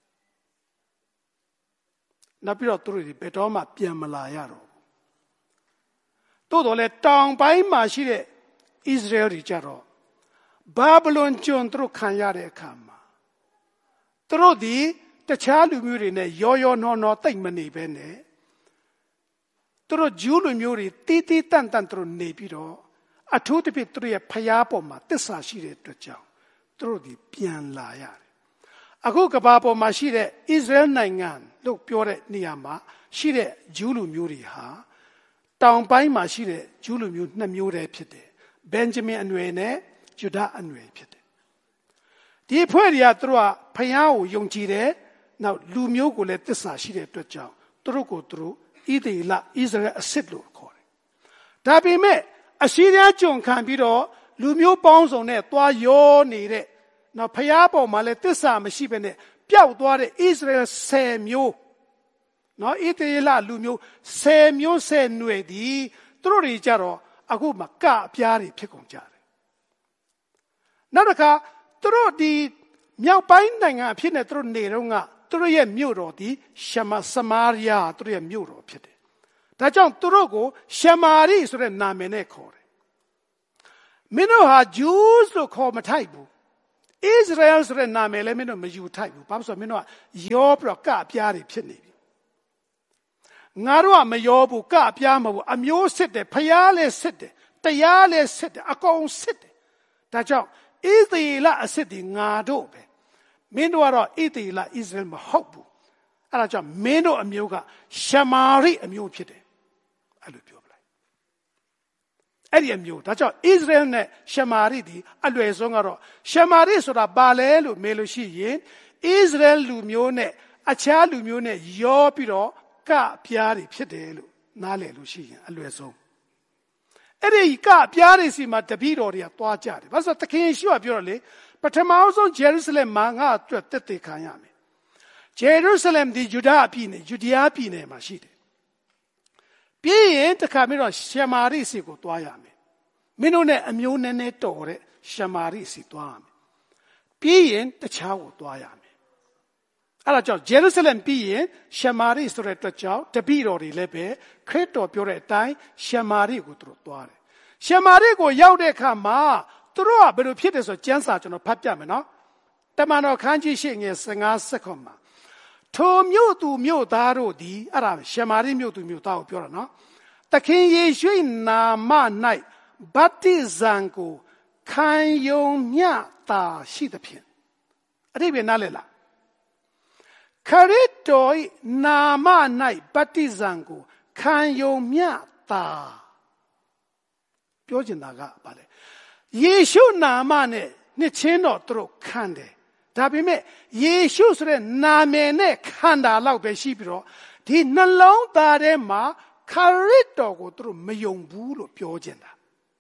နောက်ပြီးတော့သူတို့တွေဘယ်တော့မှပြန်မလာရတော့ဘူးတိုးတော်လဲတောင်ပိုင်းမှာရှိတဲ့ဣသရေလတွေကြတော့ဘာဗလုန်ကျွန်သူတို့ခံရတဲ့အခါမှာသူတို့ဒီတခြားလူမျိုးတွေနဲ့ရောရောနော်နော်တိတ်မနေပဲနဲ့သူတို့ဂျူးလူမျိုးတွေတီးတီးတန့်တန့်သူတို့နေပြီးတော့အထူးသဖြင့်သူတို့ရဲ့ဖျားပေါ်မှာတစ္ဆာရှိတဲ့အတွက်ကြောင့်သူတို့ဒီပြန်လာရတယ်အခုကဘာပေါ်မှာရှိတဲ့ဣသရေလနိုင်ငံလို့ပြောတဲ့နေရာမှာရှိတဲ့ဂျူးလူမျိုးတွေဟာတောင်ပိုင်းမှာရှိတဲ့ဂျူးလူမျိုးနှစ်မျိုးတည်းဖြစ်တယ်ဘင်ဂျမင်အနွယ်နဲ့ယူဒအနွယ်ဖြစ်တယ်ဒီအဖွဲ့တွေကသူတို့ကဖျားကိုယုံကြည်တယ်နောက်လူမျိုးကိုလည်းတစ္ဆာရှိတဲ့အတွက်ကြောင့်သူတို့ကိုသူတို့ဣသေလဣသရေလအစစ်လို့ခေါ်တယ်ဒါပေမဲ့အရှိရကြုံခံပြီးတော့လူမျိုးပေါင်းစုံနဲ့တွားရောနေတဲ့နောက်ဖျားပေါ်မှာလည်းတစ္ဆာမရှိဘဲနဲ့ပျောက်သွားတဲ့ဣသရေလဆယ်မျိုးနော်ဣသေလလူမျိုးဆယ်မျိုးဆယ်ຫນွယ်ဒီသူတို့တွေကြတော့အခုမှကအပြားတွေဖြစ်ကုန်ကြတယ်နောက်တစ်ခါသူတို့ဒီမြောက်ပိုင်းနိုင်ငံအဖြစ်နဲ့သူတို့နေတော့ကသူတို့ရဲ့မြို့တော်ဒီရှမစမာရိယာသူတို့ရဲ့မြို့တော်ဖြစ်တယ်ဒါကြောင့်သူတို့ကိုရှမာရိဆိုတဲ့နာမည်နဲ့ခေါ်တယ်မင်းတို့ဟာဂျူးလို့ခေါ်မထိုက်ဘူးဣ Israel ဆိုတဲ့နာမည်လည်းမင်းတို့မယူထိုက်ဘူးဘာလို့ဆိုမင်းတို့ကရောပြီးတော့ကအပြားတွေဖြစ်နေပြီငါတို့ကမရောဘူးကအပြားမဟုတ်ဘူးအမျိုးစစ်တယ်ဖျားလည်းစစ်တယ်တရားလည်းစစ်တယ်အကုန်စစ်တယ်ဒါကြောင့်ဣသရေလအစစ်တွေငါတို့ပဲမင်းတို့ကတော့ဣသရေလ Israel မဟုတ်ဘူးအဲ့ဒါကြောင့်မင်းတို့အမျိုးကရှမာရိအမျိုးဖြစ်တယ်အဲ့လိုပြောပလိုက်အဲ့ဒီအမျိုးဒါကြောင့် Israel နဲ့ရှမာရိဒီအလွယ်ဆုံးကတော့ရှမာရိဆိုတာဘာလဲလို့မေးလို့ရှိရင် Israel လူမျိုးနဲ့အခြားလူမျိုးနဲ့ရောပြီးတော့ကပြားတွေဖြစ်တယ်လို့နားလည်လို့ရှိရင်အလွယ်ဆုံးအဲ့ဒီကပြားတွေစီမှာတပည့်တော်တွေကသွားကြတယ်ဘာလို့ဆိုသခင်ယေရှုကပြောတော့လေပထမဆုံး Jerusalem မှာငါအတွက်တက်တက်ခံရမယ် Jerusalem ဒီယူဒာပြည်နယ်ယူဒယားပြည်နယ်မှာရှိတယ်ပြီးရင်တခါမျိုးတော့ရှမာရိစီကိုသွားရမယ်မင်းတို့နဲ့အမျိုးနည်းနည်းတော်တဲ့ရှမာရိစီသွားရမယ်ပြီးရင်တခြားကိုသွားရမယ်အဲ့ဒါကြောင့် Jerusalem ပြီးရင်ရှမာရိဆိုတဲ့အတွက်ကြောင့်တပည့်တော်တွေလည်းပဲခရစ်တော်ပြောတဲ့အတိုင်းရှမာရိကိုသူတို့သွားတယ်ရှမာရိကိုရောက်တဲ့အခါမှာသူတို့ကဘယ်လိုဖြစ်တယ်ဆိုကျမ်းစာကျွန်တော်ဖတ်ပြမယ်နော်တမန်တော်ခန်းကြီးရှေ့ငယ်၅ဆက်ခွန်မှာထိုမြို့သူမြို့သားတို့သည်အဲ့ဒါရှမာရိမြို့သူမြို့သားကိုပြောတာနော်သခင်ယေရှုနာမ၌ဗတ္တိဇံကိုခံယုံမျှတာရှိသဖြင့်အတိပ္ပယ်နားလည်လားခရစ်တော်၏နာမ၌ဗတ္တိဇံကိုခံယုံမျှတာပြောချင်တာကဘာလဲယေရှုနာမနဲ့နှစ်ချင်းတော်သူတို့ခံတယ်ဒါပေမဲ့ယေရှုဆိုတဲ့နာမည်နဲ့ခံတာလောက်ပဲရှိပြီးတော့ဒီနှလုံးသားထဲမှာခရစ်တော်ကိုသူတို့မယုံဘူးလို့ပြောချင်တာ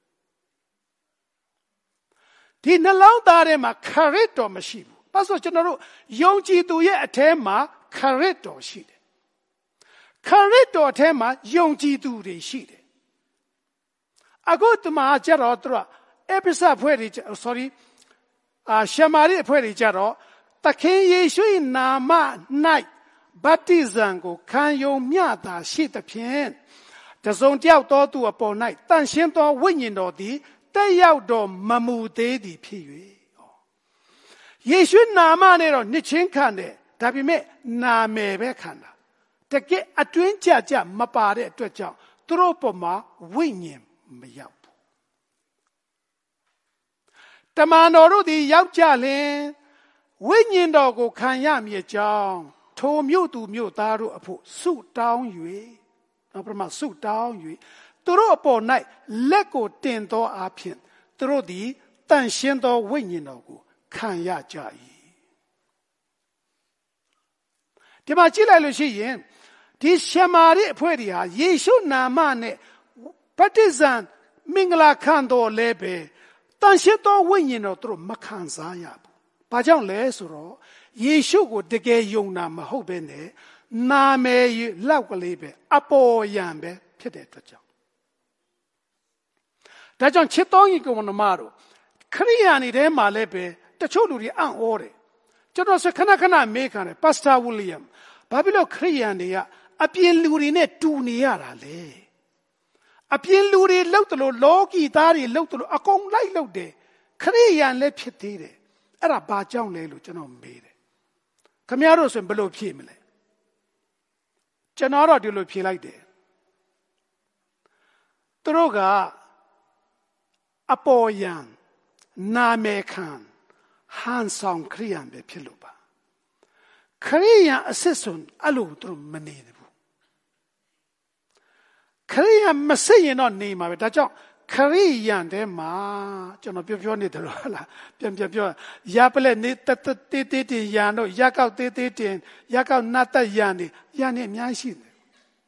ဒီနှလုံးသားထဲမှာခရစ်တော်မရှိဘူးဘာလို့ကျွန်တော်တို့ယုံကြည်သူရဲ့အထဲမှာခရစ်တော်ရှိတယ်ခရစ်တော်ထဲမှာယုံကြည်သူတွေရှိတယ်အခုတမန်ကျတော့သူကအေဖက်ဖွဲ့တွေ sorry အာရှမာရိအဖွဲ့တွေကြတော့သခင်ယေရှု၏နာမ၌ဗတ္တိဇံကိုခံယုံမျှတာရှိသဖြင့်တစုံတယောက်သောသူအပေါ်၌တန်ရှင်းသောဝိညာဉ်တော်သည်တက်ရောက်တော်မမူသေးသည်ဖြစ်၍ယေရှုနာမနဲ့တော့နှစ်ချင်းခံတယ်ဒါပေမဲ့နာမည်ပဲခံတာတကယ်အတွင်းကြကြမပါတဲ့အတွက်ကြောင့်သူတို့ပေါ်မှာဝိညာဉ်မရောက်ဘူးတမန်တော်တို့သည်ရောက်ကြလင်ဝိညာဉ်တော်ကိုခံရမည်ကြောင်းထိုမြို့သူမြို့သားတို့အဖို့ဆုတောင်း၍နောက်ပြမဆုတောင်း၍သူတို့အပေါ်၌လက်ကိုတင်သောအဖြစ်သူတို့သည်တန်ရှင်းသောဝိညာဉ်တော်ကိုခံရကြ၏ဒီမှာကြည့်လိုက်လို့ရှိရင်ဒီရှမာရိအဖွဲ့တွေဟာယေရှုနာမနဲ့ဗတ္တိဇံမင်္ဂလာခံတော်လဲပဲတန်ရှင်းသောဝိညာဉ်တော်သူတို့မခံစားရဘူး။ဘာကြောင့်လဲဆိုတော့ယေရှုကိုတကယ်ယုံတာမဟုတ်ဘဲနဲ့နာမည်လောက်ကလေးပဲအပေါ်ယံပဲဖြစ်တဲ့အတွက်ကြောင့်ဒါကြောင့်ချစ်တော်ကြီးကောင်မတို့ခရိယာနေထဲမှာလည်းပဲတချို့လူတွေအံ့ဩတယ်ကျွန်တော်စခဏခဏမေးခံတယ်ပါစတာဝီလျံဘာဖြစ်လို့ခရိယာတွေကအပြင်လူတွေနဲ့တူနေရတာလဲအပြင်လူတွေလှုပ်တယ်လို့လောကီသားတွေလှုပ်တယ်လို့အကုန်လိုက်လှုပ်တယ်ခရိယာန်လည်းဖြစ်သေးတယ်အဲ့ဒါဘာကြောင့်လဲလို့ကျွန်တော်မေးတယ်ခမရတို့ဆိုရင်ဘယ်လိုဖြေမလဲကျွန်တော်တော့ဒီလိုဖြေလိုက်တယ်သူတို့ကအပေါ်ယံနာမည်ခံဟန်ဆောင်ခရိယာန်ပဲဖြစ်လို့ပါခရိယာန်အစစ်စွန်အဲ့လိုသူတို့မနေဘူးခရိယာန်မစစ်ရင်တော့နေမှာပဲဒါကြောင့်ခရိယာန်တဲမှာကျွန်တော်ပြောပြောနေတယ်လို့လားပြန်ပြန်ပြောရပလက်နေတတတေးတေးတင်ရန်တို့ရက်ကောက်တေးတေးတင်ရက်ကောက်နတ်သက်ရန်နေရန်နေအများရှိတယ်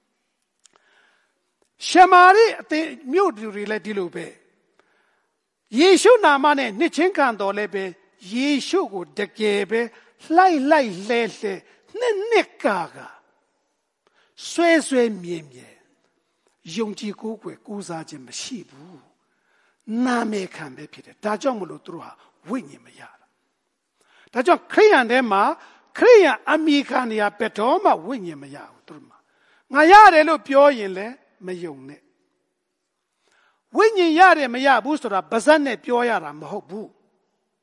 ရှမာရိအသင်းမြို့သူတွေလည်းဒီလိုပဲယေရှုနာမနဲ့နှစ်ချင်းခံတော်လည်းပဲယေရှုကိုတကယ်ပဲလှိုက်လှိုက်လှဲလှဲနှစ်နှစ်ကာကဆွဲဆွဲမြင်မြင်ယုံကြည်ကိုးကွယ်ကိုးစားခြင်းမရှိဘူးနာမည်ခံပဲဖြစ်တယ်ဒါကြောင့်မလို့သူတို့ဟာဝိညာဉ်မရတာဒါကြောင့်ခရိယန်ထဲမှာခရိယန်အမိခံနေရဘယ်တော့မှဝိညာဉ်မရဘူးသူတို့မှာငါရတယ်လို့ပြောရင်လည်းမယုံနဲ့ဝိညာဉ်ရတယ်မရဘူးဆိုတာဗဇက်နဲ့ပြောရတာမဟုတ်ဘူး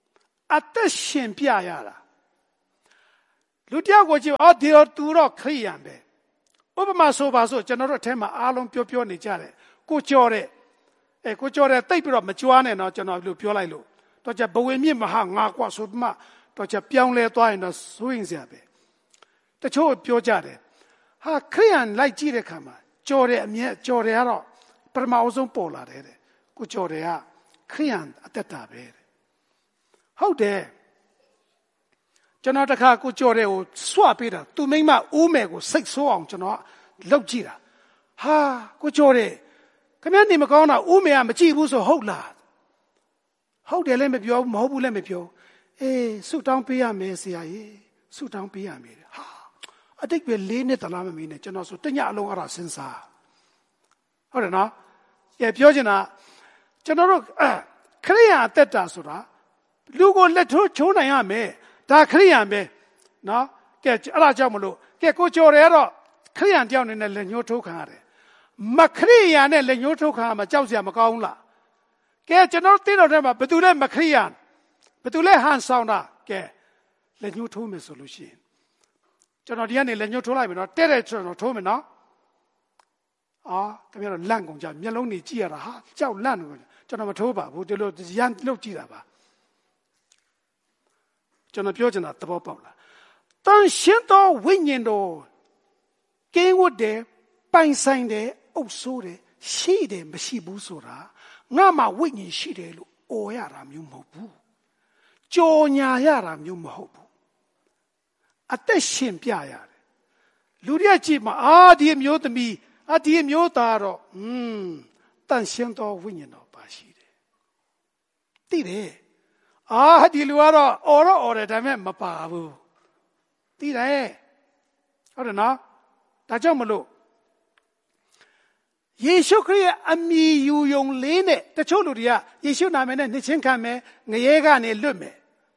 အသက်ရှင်ပြရတာလူတယောက်ကိုကြည့်အော်ဒီတော့သူတော့ခရိယန်ပဲဥပမာဆိုပါဆိုကျွန်တော်တို့အထက်မှာအားလုံးပြောပြောနေကြတယ်ကိုကြော်တဲ့အဲကိုကြော်တဲ့တိတ်ပြီးတော့မကြွားနဲ့တော့ကျွန်တော်လို့ပြောလိုက်လို့တော့ကြဘဝမြင့်မဟာငါကွာဆိုမှတော့ကြပြောင်းလဲသွားရင်တော့စိုးရင်စရာပဲတချို့ပြောကြတယ်ဟာခရိယန်လိုက်ကြည့်တဲ့ခါမှာကြော်တဲ့အမြဲကြော်တယ်ကတော့ပထမအဆုံးပေါ်လာတယ်တဲ့ကိုကြော်တယ်ကခရိယန်အသက်တာပဲတဲ့ဟုတ်တယ်ကျွန်တော်တခါကိုကြော်တယ်ကိုစွပေးတာသူမိမအိုးမယ်ကိုစိတ်ဆိုးအောင်ကျွန်တော်လောက်ကြည့်တာဟာကိုကြော်တယ်ခင်ဗျားနေမကောင်းတာအိုးမယ်ကမကြည့်ဘူးဆိုဟုတ်လားဟုတ်တယ်လည်းမပြောဘူးမဟုတ်ဘူးလည်းမပြောအေးဆုတောင်းပေးရမယ်ဆရာကြီးဆုတောင်းပေးရမယ်ဟာအတိတ်ပဲလေးနှစ်တလားမမီးနဲ့ကျွန်တော်ဆိုတညအလုံးအဲ့ဒါစဉ်းစားဟုတ်တယ်နော်ကဲပြောချင်တာကျွန်တော်တို့ခရိယန်အသက်တာဆိုတာလူကိုလက်ထိုးချိုးနိုင်ရမယ်ဒါခရိယန်ပဲနော်ကဲအဲ့ဒါကြောင့်မလို့ကဲကိုကြော်တယ်ကတော့ခရိယန်တယောက်နေနဲ့လက်ညှိုးထိုးခံရတယ်မခရိယန်နဲ့လက်ညှိုးထိုးခံရမှာကြောက်စရာမကောင်းဘူးလားကဲကျွန်တော်သိတော်ထဲမှာဘယ်သူလဲမခရိယန်ဘယ်သူလဲဟန်ဆောင်တာကဲလက်ညှိုးထိုးမယ်ဆိုလို့ရှိရင်ကျွန်တော်ဒီကနေလက်ညှိုးထိုးလိုက်ပြီနော်တဲ့တဲ့ကျွန်တော်ထိုးမယ်နော်အာခင်ဗျားတို့လန့်ကုန်ကြမျက်လုံးတွေကြည့်ရတာဟာကြောက်လန့်နေကျွန်တော်မထိုးပါဘူးဒီလိုရန်လုတ်ကြည့်တာပါကျွန်တော်ပြောချင်တာသဘောပေါက်လားတန်ရှင်းသောဝိညာဉ်တော်ကင်းဝတ်တယ်ပိုင်ဆိုင်တယ်အုပ်ဆိုးတယ်ရှိတယ်မရှိဘူးဆိုတာငါမှဝိညာဉ်ရှိတယ်လို့អော်ရတာမျိုးမဟုတ်ဘူးကြော်ညာရတာမျိုးမဟုတ်ဘူးအသက်ရှင်ပြရတယ်လူတွေကြည့်မှာအာဒီမျိုးသမီးအာဒီမျိုးသားတော့อืมတန်ရှင်းသောဝိညာဉ်တော်ပါရှိတယ်သိတယ်အာဒီလူကတော့အော်တော့အော်တယ်ဒါပေမဲ့မပါဘူးသိတယ်ဟုတ်တယ်နော်ဒါကြောင့်မလို့ယေရှုခရစ်ရဲ့အမည်ယူယုံလေးနဲ့တချို့လူတွေကယေရှုနာမည်နဲ့နှစ်ချင်းခံမယ်ငရဲကနေလွတ်မယ်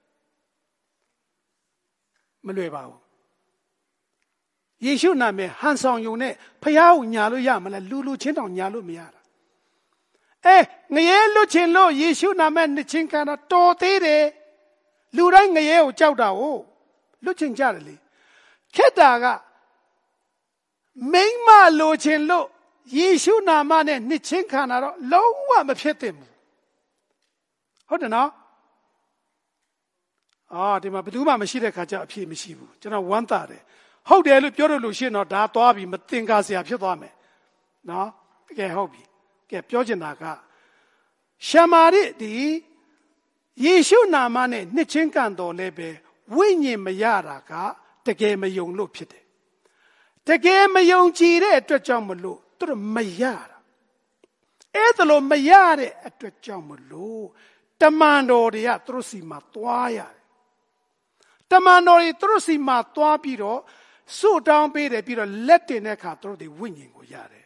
မလွယ်ပါဘူးယေရှုနာမည်ဟန်ဆောင်ယုံနဲ့ဖျားကိုညာလို့ရမလားလူလူချင်းတောင်ညာလို့မရတာအဲငရဲလွတ်ချင်လို့ယေရှုနာမည်နှစ်ချင်းခံတာတော်သေးတယ်လူတိုင်းငရဲကိုကြောက်တာကိုလွတ်ချင်ကြတယ်လေခက်တာကမိမလိုချင်လို့ယေရှုနာမနဲ့နှစ်ချင်းခံတာတော့လုံးဝမဖြစ်သင့်ဘူးဟုတ်တယ်နော်အာဒီမှာဘယ်သူမှမရှိတဲ့ခါကျအဖြစ်မရှိဘူးကျွန်တော်ဝမ်းသာတယ်ဟုတ်တယ်လို့ပြောလို့လို့ရှိရင်တော့ဒါသွားပြီမတင်ကားစရာဖြစ်သွားမယ်နော်တကယ်ဟုတ်ပြီကဲပြောချင်တာကရှမာရိဒီယေရှုနာမနဲ့နှစ်ချင်းကန်တော်လဲပဲဝိညာဉ်မရတာကတကယ်မယုံလို့ဖြစ်တယ်တကယ်မယုံကြည်တဲ့အတွက်ကြောင့်မလို့သူတို့မရတာအဲ့ဒါလို့မရတဲ့အတွက်ကြောင့်မလို့တမန်တော်တွေကသူတို့စီမှာသွားရတယ်တမန်တော်တွေသူတို့စီမှာသွားပြီးတော့ဆုတောင်းပေးတယ်ပြီးတော့လက်တင်တဲ့အခါသူတို့တွေဝိညာဉ်ကိုရတယ်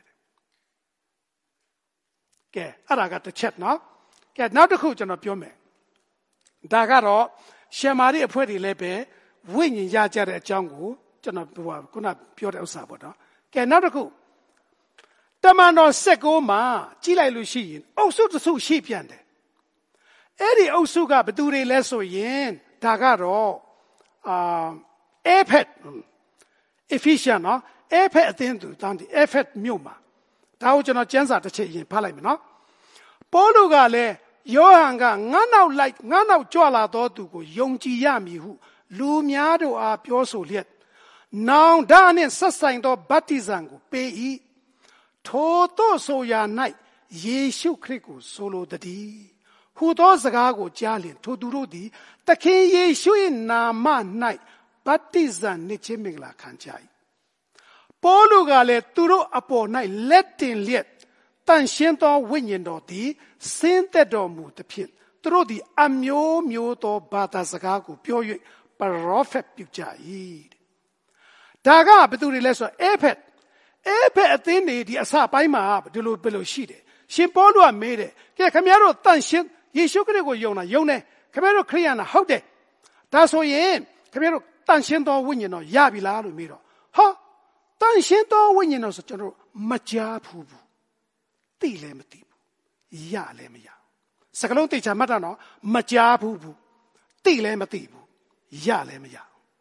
ကဲအဲ့ဒါကတစ်ချက်နော်ကဲနောက်တစ်ခုကျွန်တော်ပြောမယ်ဒါကတော့ရှမာရိအဖွဲ့တွေလည်းပဲဝိညာဉ်ရကြတဲ့အကြောင်းကိုကျွန်တော်ပြောခုနပြောတဲ့ဥစ္စာပေါ့နော်ကဲနောက်တစ်ခုတမန်တော်၁၉မှာကြီးလိုက်လို့ရှိရင်အုပ်စုတစ်စုရှိပြန်တယ်အဲ့ဒီအုပ်စုကဘယ်သူတွေလဲဆိုရင်ဒါကတော့အာအေဖက်အဖီရှန်နော်အေဖက်အသင်းသူတန်းဒီအေဖက်မြို့မှာဒါကိုကျွန်တော်ကျမ်းစာတစ်ချက်ရင်ဖတ်လိုက်မယ်နော်ပေါလုကလည်းယောဟန်ကငါးနောက်လိုက်ငါးနောက်ကြွလာသောသူကိုယုံကြည်ရမည်ဟုလူများတို့အားပြောဆိုလျက်နောင်ဒါနှင့်ဆက်ဆိုင်သောဗတ္တိဇံကိုပေး၏ထိုသို့ဆိုရာ၌ယေရှုခရစ်ကိုဆိုလိုတည်းဟူသောစကားကိုကြားလျင်ထိုသူတို့သည်သခင်ယေရှု၏နာမ၌ဗတ္တိဇံနှင့်ခြင်းမင်္ဂလာခံကြ၏ပေါလုကလည်းသူတို့အပေါ်၌လက်တင်လျက်တန်ရှင်းသောဝိညာဉ်တော်သည်ဆင်းသက်တော်မူသဖြင့်သူတို့သည်အမျိုးမျိုးသောဘာသာစကားကိုပြော၍ပရောဖက်ပြုကြ၏ဒါကဘယ်သူတွေလဲဆိုတော့အေဖက်အေဖက်အသင်းတွေဒီအစပိုင်းမှာဒီလိုဘယ်လိုရှိတယ်ရှင်ပေါလုကမေးတယ်ကဲခင်ဗျားတို့တန်ရှင်းယေရှုခရစ်ကိုယုံတာယုံတယ်ခင်ဗျားတို့ခရိယန်လားဟုတ်တယ်ဒါဆိုရင်ခင်ဗျားတို့တန်ရှင်းသောဝိညာဉ်တော်ရပြီလားလို့မေးတော့ဟာတန်ရှင်းသောဝိညာဉ်တော်ဆိုကျွန်တော်မကြားဘူးဘူးသိလည်းမသိဘူးရလည်းမရစကလုံးသိချာမှတ်တာနော်မကြားဘူးဘူးသိလည်းမသိဘူးရလည်းမရ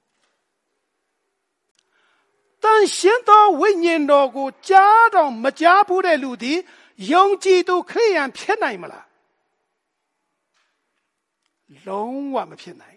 တန်ရှင်းသောဝိညာဉ်တော်ကိုကြားတော့မကြားဘူးတဲ့လူသည်ယုံကြည်သူခရိယန်ဖြစ်နိုင်မလားလုံးဝမဖြစ်နိုင်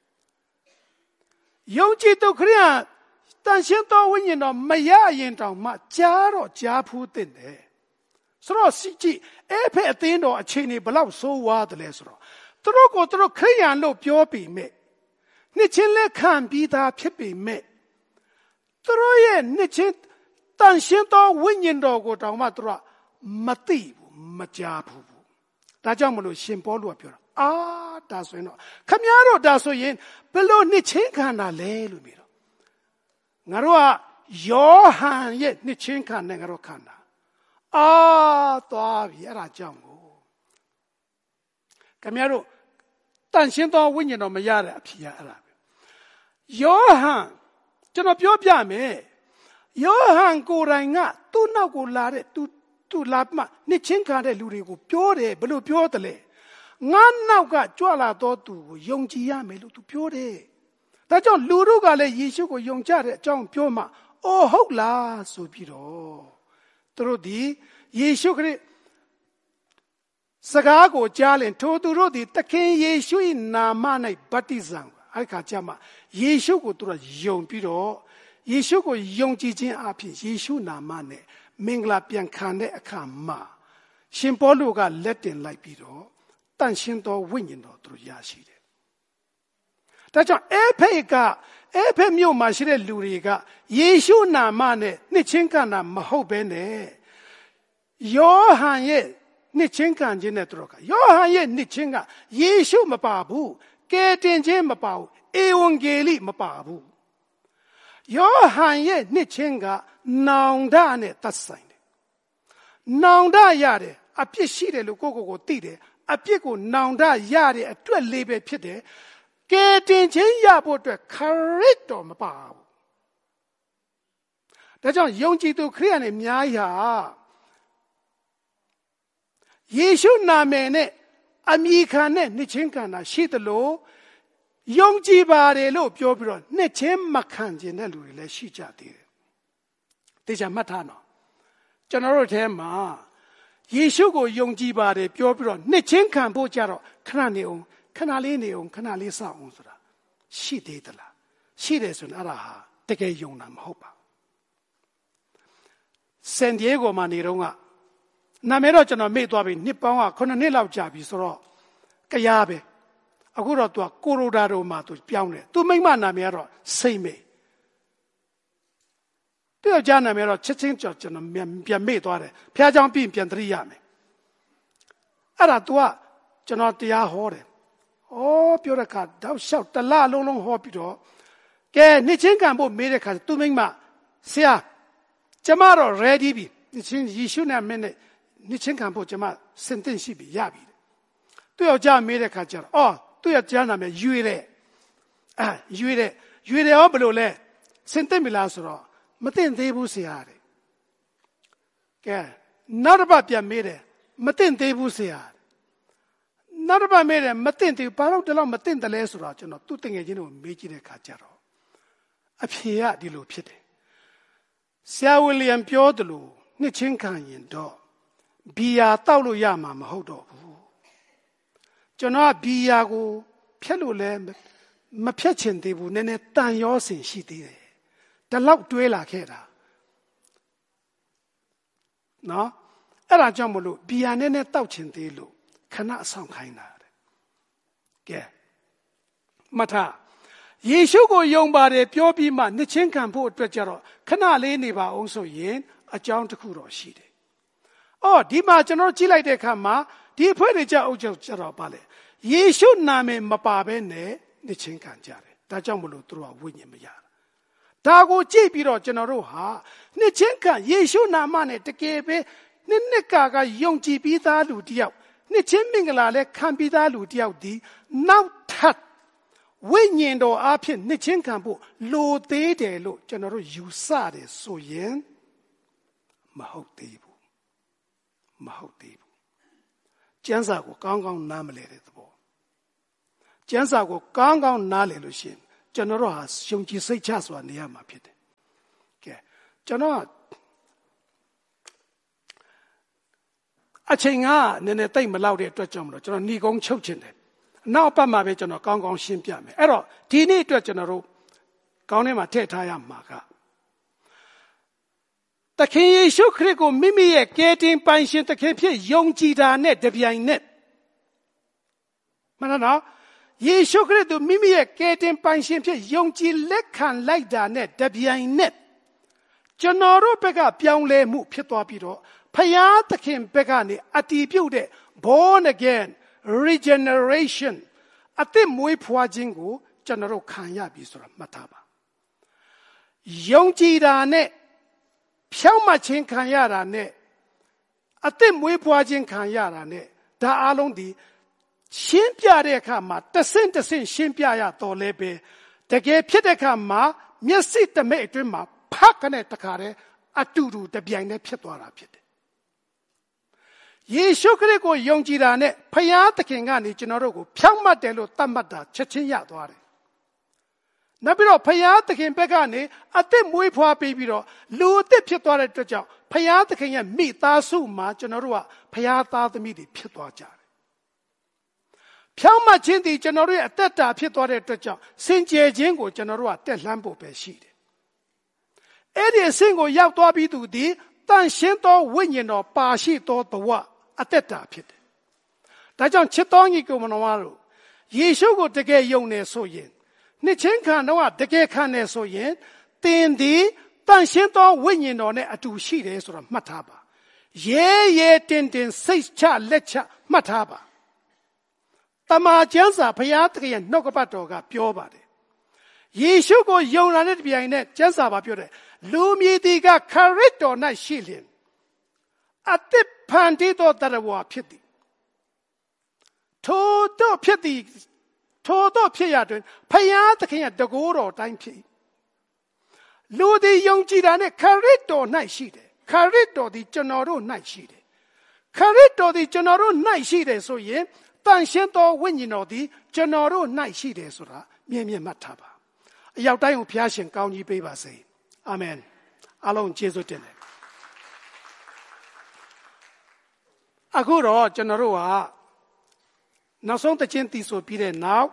ယုံကြည်သူခရိယန်တန်ရှင်းသောဝိညာဉ်တော်မရရင်တောင်မှကြားတော့ကြားဖူးတဲ့တယ်ဆိုတော့စီကြည့်အဲ့ဖက်အသင်းတော်အခြေအနေဘလောက်ဆိုးဝါးတယ်လဲဆိုတော့သူတို့ကိုသူတို့ခရိယန်လို့ပြောပြီးမဲ့နှစ်ချင်းလက်ခံပြီးသားဖြစ်ပြီးမဲ့သူတို့ရဲ့နှစ်ချင်းတန်ရှင်းသောဝိညာဉ်တော်ကိုတောင်မှသူတို့မသိဘူးမကြားဘူးဒါကြောင့်မလို့ရှင်ပေါလုကပြောတာအာဒါဆိုရင်တော့ခမည်းတော်ဒါဆိုရင်ဘယ်လိုနှစ်ချင်းခံတာလဲလို့ပြောတော့ငါတို့ကယောဟန်ရဲ့နှစ်ချင်းခံနဲ့ငါတို့ခံတာအာသွားပြီအဲ့ဒါကြောင့်ကိုခမည်းတော်တန်ရှင်းသောဝိညာဉ်တော်မရတဲ့အဖြစ်ရအဲ့ဒါပဲယောဟန်ကျွန်တော်ပြောပြမယ်ယောဟန်ကိုယ်တိုင်ကသူ့နောက်ကိုလာတဲ့သူသူလာမှနှစ်ချင်းခံတဲ့လူတွေကိုပြောတယ်ဘယ်လိုပြောတယ်လဲငါနောက်ကကြွလာတော့သူကိုယုံကြည်ရမယ်လို့သူပြောတယ်ဒါကြောင့်လူတို့ကလည်းယေရှုကိုယုံကြတဲ့အကြောင်းပြောမှအော်ဟုတ်လားဆိုပြီးတော့သူတို့ဒီယေရှုခရစ်စကားကိုကြားရင်ထိုသူတို့ဒီသခင်ယေရှု၏နာမ၌ဗတ္တိဇံအဲ့ခါကျမှယေရှုကိုသူတို့ယုံပြီးတော့ယေရှုကိုယုံကြည်ခြင်းအဖြစ်ယေရှုနာမနဲ့မင်္ဂလာပြန်ခံတဲ့အခါမှာရှင်ပေါလုကလက်တင်လိုက်ပြီးတော့တန်ရှင်းသောဝိညာဉ်တော်သူရရှိတယ်။ဒါကြောင့်အေဖေကအေဖေမြို့မှာရှိတဲ့လူတွေကယေရှုနာမနဲ့နှစ်ချင်းခံတာမဟုတ်ဘဲနဲ့ယောဟန်ရဲ့နှစ်ချင်းခံခြင်းနဲ့သူတို့ကယောဟန်ရဲ့နှစ်ချင်းကယေရှုမပါဘူးကယ်တင်ခြင်းမပါဘူးဧဝံဂေလိမပါဘူးယောဟန်ရဲ့နှစ်ချင်းကနောင်တနဲ့သက်ဆိုင်တယ်နောင်တရတယ်အပြစ်ရှိတယ်လို့ကိုယ့်ကိုယ်ကိုသိတယ်အပြစ်ကိုနောင်တရတဲ့အတွက်လေးပဲဖြစ်တယ်ကယ်တင်ခြင်းရဖို့အတွက်ခရစ်တော်မပါဘူးဒါကြောင့်ယုံကြည်သူခရိယန်တွေအများကြီးဟာယေရှုနာမည်နဲ့အမိခံနဲ့နှစ်ချင်းခံတာရှိသလိုယုံကြည်ပါတယ်လို့ပြောပြီးတော့နှစ်ချင်းမခံခြင်းတဲ့လူတွေလည်းရှိကြသေးတယ်။တေချာမှတ်ထားနော်ကျွန်တော်တို့ထဲမှာယေရှုကိုယုံကြည်ပါတယ်ပြောပြီးတော့နှစ်ချင်းခံဖို့ကြတော့ခဏနေအောင်ခဏလေးနေအောင်ခဏလေးစောင့်အောင်ဆိုတာရှိသေးသလားရှိတယ်ဆိုရင်အဲ့ဒါဟာတကယ်ယုံတာမဟုတ်ပါဘူး။ဆန်ဒီယေဂိုမှာနေတော့ကနာမည်တော့ကျွန်တော်မေ့သွားပြီနှစ်ပေါင်းကခုနှစ်နှစ်လောက်ကြာပြီဆိုတော့ကရားပဲအခုတော့သူကကိုရိုဒါရိုမှာသူပြောင်းတယ်သူမိမနာမည်ကတော့စိတ်မေသူယောက်ျားနာမည်တော့ချက်ချင်းကြော်ကျွန်တော်ပြန်မေ့သွားတယ်ဖျားเจ้าပြီးပြန်သတိရမယ်အဲ့ဒါ तू ကကျွန်တော်တရားဟောတယ်ဩပြောတဲ့အခါတောက်လျှောက်တလလုံးလုံးဟောပြီးတော့ကဲနှစ်ချင်းကံဖို့မေးတဲ့အခါသူမိမဆရာကျမတော့ ready ပြီနှစ်ချင်းယေရှုနဲ့မင်းနဲ့နှစ်ချင်းခံဖို့ကျမစင်တင်ရှိပြီရပြီသူယောက်ျားမေးတဲ့ခါကျတော့အော်သူယောက်ျားနာမည်ရွေတဲ့အာရွေတဲ့ရွေတယ်ရောဘယ်လိုလဲစင်တင်ပြီလားဆိုတော့မတင်သေးဘူးဆရာတဲ့ကဲနောက်တစ်ပတ်ပြန်မေးတယ်မတင်သေးဘူးဆရာနောက်တစ်ပတ်မေးတယ်မတင်သေးဘူးဘာလို့တလောက်မတင်တယ်လဲဆိုတော့ကျွန်တော်သူ့တငယ်ချင်းကိုမေးကြည့်တဲ့ခါကျတော့အဖြေကဒီလိုဖြစ်တယ်ဆရာဝီလျံပြောတယ်လို့နှစ်ချင်းခံရင်တော့ဘီယာတောက်လို့ရမှာမဟုတ်တော့ဘူးကျွန်တော်ကဘီယာကိုဖြတ်လို့လည်းမဖြတ်ချင်သေးဘူးနည်းနည်းတန်ရောစင်ရှိသေးတယ်ဒီလောက်တွေးလာခဲ့တာနော်အဲ့ဒါကြောင့်မလို့ဘီယာနည်းနည်းတောက်ချင်သေးလို့ခဏအဆောင်ခိုင်းတာတဲ့ကဲမထယေရှုကိုယုံပါတယ်ပြောပြီးမှနှစ်ချင်းခံဖို့အတွက်ကြတော့ခဏလေးနေပါအောင်ဆိုရင်အကြောင်းတစ်ခုတော့ရှိတယ်အော်ဒီမှာကျွန်တော်ကြည့်လိုက်တဲ့အခါမှာဒီအဖွဲ့တွေကြအုပ်ချုပ်ကြတော့ပါလေယေရှုနာမည်မပါဘဲနဲ့နှစ်ချင်းခံကြတယ်ဒါကြောင့်မလို့သူတို့ကဝိညာဉ်မရဒါကိုကြည့်ပြီးတော့ကျွန်တော်တို့ဟာနှစ်ချင်းခံယေရှုနာမနဲ့တကယ်ပဲနှစ်နှစ်ကာကယုံကြည်ပြီးသားလူတယောက်နှစ်ချင်းမင်္ဂလာလဲခံပြီးသားလူတယောက်ဒီနောက်ထပ်ဝိညာဉ်တော်အဖြစ်နှစ်ချင်းခံဖို့လိုသေးတယ်လို့ကျွန်တော်တို့ယူဆတယ်ဆိုရင်မဟုတ်သေးဘူးမဟုတ်သေးဘူးကျမ်းစာကိုကောင်းကောင်းနားမလည်တဲ့သဘောကျမ်းစာကိုကောင်းကောင်းနားလည်လို့ရှိရင်ကျွန်တော်တို့ဟာယုံကြည်စိတ်ချစွာနေရမှာဖြစ်တယ်ကဲကျွန်တော်အချိန်ကနည်းနည်းတိတ်မလောက်တဲ့အတွက်ကြောင့်မလို့ကျွန်တော်ညီကုန်းချုပ်ချင်တယ်နောက်ပတ်မှာပဲကျွန်တော်ကောင်းကောင်းရှင်းပြမယ်အဲ့တော့ဒီနေ့အတွက်ကျွန်တော်တို့ကောင်းထဲမှာထည့်ထားရမှာကသခင်ယေရှုခရစ်ကိုမိမိရဲ့ကယ်တင်ပိုင်ရှင်သခင်ဖြစ်ယုံကြည်တာနဲ့တပြိုင်နက်မှန်လားယေရှုခရစ်သူမိမိရဲ့ကယ်တင်ပိုင်ရှင်ဖြစ်ယုံကြည်လက်ခံလိုက်တာနဲ့တပြိုင်နက်ကျွန်တော်တို့ဘက်ကပြောင်းလဲမှုဖြစ်သွားပြီးတော့ဖယားသခင်ဘက်ကနေအတည်ပြုတဲ့ born again regeneration အသစ်မွေးဖွားခြင်းကိုကျွန်တော်တို့ခံရပြီဆိုတာမှတ်ထားပါယုံကြည်တာနဲ့ဖြောင့်မတ်ခြင်းခံရတာနဲ့အသစ်မွေးဖွားခြင်းခံရတာနဲ့ဒါအလုံးဒီရှင်းပြတဲ့အခါမှာတဆင့်တဆင့်ရှင်းပြရတော့လဲပဲတကယ်ဖြစ်တဲ့အခါမှာမျက်စိတမဲအတွင်းမှာဖတ်ကနေတခါတည်းအတူတူတပြိုင်တည်းဖြစ်သွားတာဖြစ်တယ်ယေရှုခရစ်ကိုယုံကြည်တာနဲ့ဖယားသခင်ကနေကျွန်တော်တို့ကိုဖြောင့်မတ်တယ်လို့သတ်မှတ်တာချက်ချင်းရသွားတယ်နောက်ပြီးတော့ဖယားသခင်ဘက်ကနေအသက်မွေးဖွားပြီးပြီးတော့လူအသက်ဖြစ်သွားတဲ့အတွက်ကြောင့်ဖယားသခင်ရဲ့မိသားစုမှာကျွန်တော်တို့ကဖယားသားသမီးတွေဖြစ်သွားကြတယ်ဖြောင့်မတ်ခြင်းဒီကျွန်တော်တို့ရဲ့အသက်တာဖြစ်သွားတဲ့အတွက်ကြောင့်စင်ကြယ်ခြင်းကိုကျွန်တော်တို့ကတက်လှမ်းဖို့ပဲရှိတယ်အဲ့ဒီအဆင့်ကိုရောက်သွားပြီးသူဒီတန်ရှင်းသောဝိညာဉ်တော်ပါရှိသောဘဝအသက်တာဖြစ်တယ်ဒါကြောင့်ချစ်တော်ညီကိုမတော်တို့ယေရှုကိုတကယ်ယုံနေဆိုရင်နှစ်ချင်းခံတော့တကယ်ခံနေဆိုရင်သင်ဒီတန်ရှင်းသောဝိညာဉ်တော်နဲ့အတူရှိတယ်ဆိုတာမှတ်ထားပါရဲရဲတင်တင်စိတ်ချလက်ချမှတ်ထားပါတမန်ကျမ်းစာဘုရားသခင်ရဲ့နှုတ်ကပတ်တော်ကပြောပါတယ်ယေရှုကိုယုံလာတဲ့ပြိုင်နဲ့ကျမ်းစာပါပြောတယ်လူမြည်တီကခရစ်တော်၌ရှိလျင်အသစ်ဖန်တီးသောတရားဝါဖြစ်သည်ထိုတို့ဖြစ်သည်ထိုတို့ဖြစ်ရတွင်ဖယားသခင်ရဲ့တကိုးတော်တိုင်းဖြစ်လူသည်ယုံကြည်တာနဲ့ခရစ်တော်၌ရှိတယ်ခရစ်တော်သည်ကျွန်တော်တို့၌ရှိတယ်ခရစ်တော်သည်ကျွန်တော်တို့၌ရှိတယ်ဆိုရင်တန်ရှင်းသောဝိညာဉ်တော်သည်ကျွန်တော်တို့၌ရှိတယ်ဆိုတာမြင်မြင်မှတ်ထားပါအရောက်တိုင်းကိုဘုရားရှင်ကောင်းကြီးပေးပါစေအာမင်အားလုံးကျေးဇူးတင်တယ်အခုတော့ကျွန်တော်တို့ကနောက်ဆုံးတစ်ချင်းတည်ဆိုပြီးတဲ့နောက်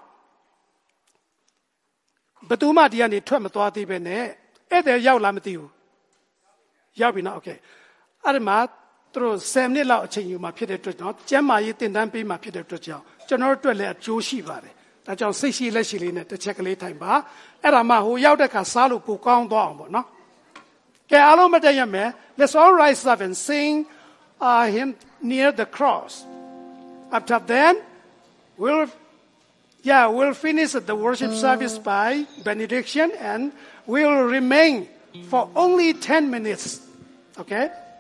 ဘယ်သူမှဒီကနေထွက်မသွားသေးပဲနဲ့အဲ့ဒါရောက်လာမသိဘူးရောက်ပြီနော်โอเคအဲ့ဒီမှာသူတို့ဆယ်မိနစ်လောက်အချိန်ယူမှဖြစ်တဲ့အတွက်ကြောင့်ကျမ်းမာရေးသင်တန်းပေးမှဖြစ်တဲ့အတွက်ကြောင့်ကျွန်တော်တို့အတွက်လည်းအကျိုးရှိပါတယ်ဒါကြောင့်စိတ်ရှိလက်ရှိလေးနဲ့တစ်ချက်ကလေးထိုင်ပါအဲ့ဒါမှဟိုရောက်တဲ့ခါစားလို့ပိုကောင်းသွားအောင်ပေါ့နော်ကဲအားလုံးမတည့်ရမယ် Let's all rise up and sing uh, him near the cross after then we'll yeah we'll finish the worship service by benediction and we'll remain for only ten minutes okay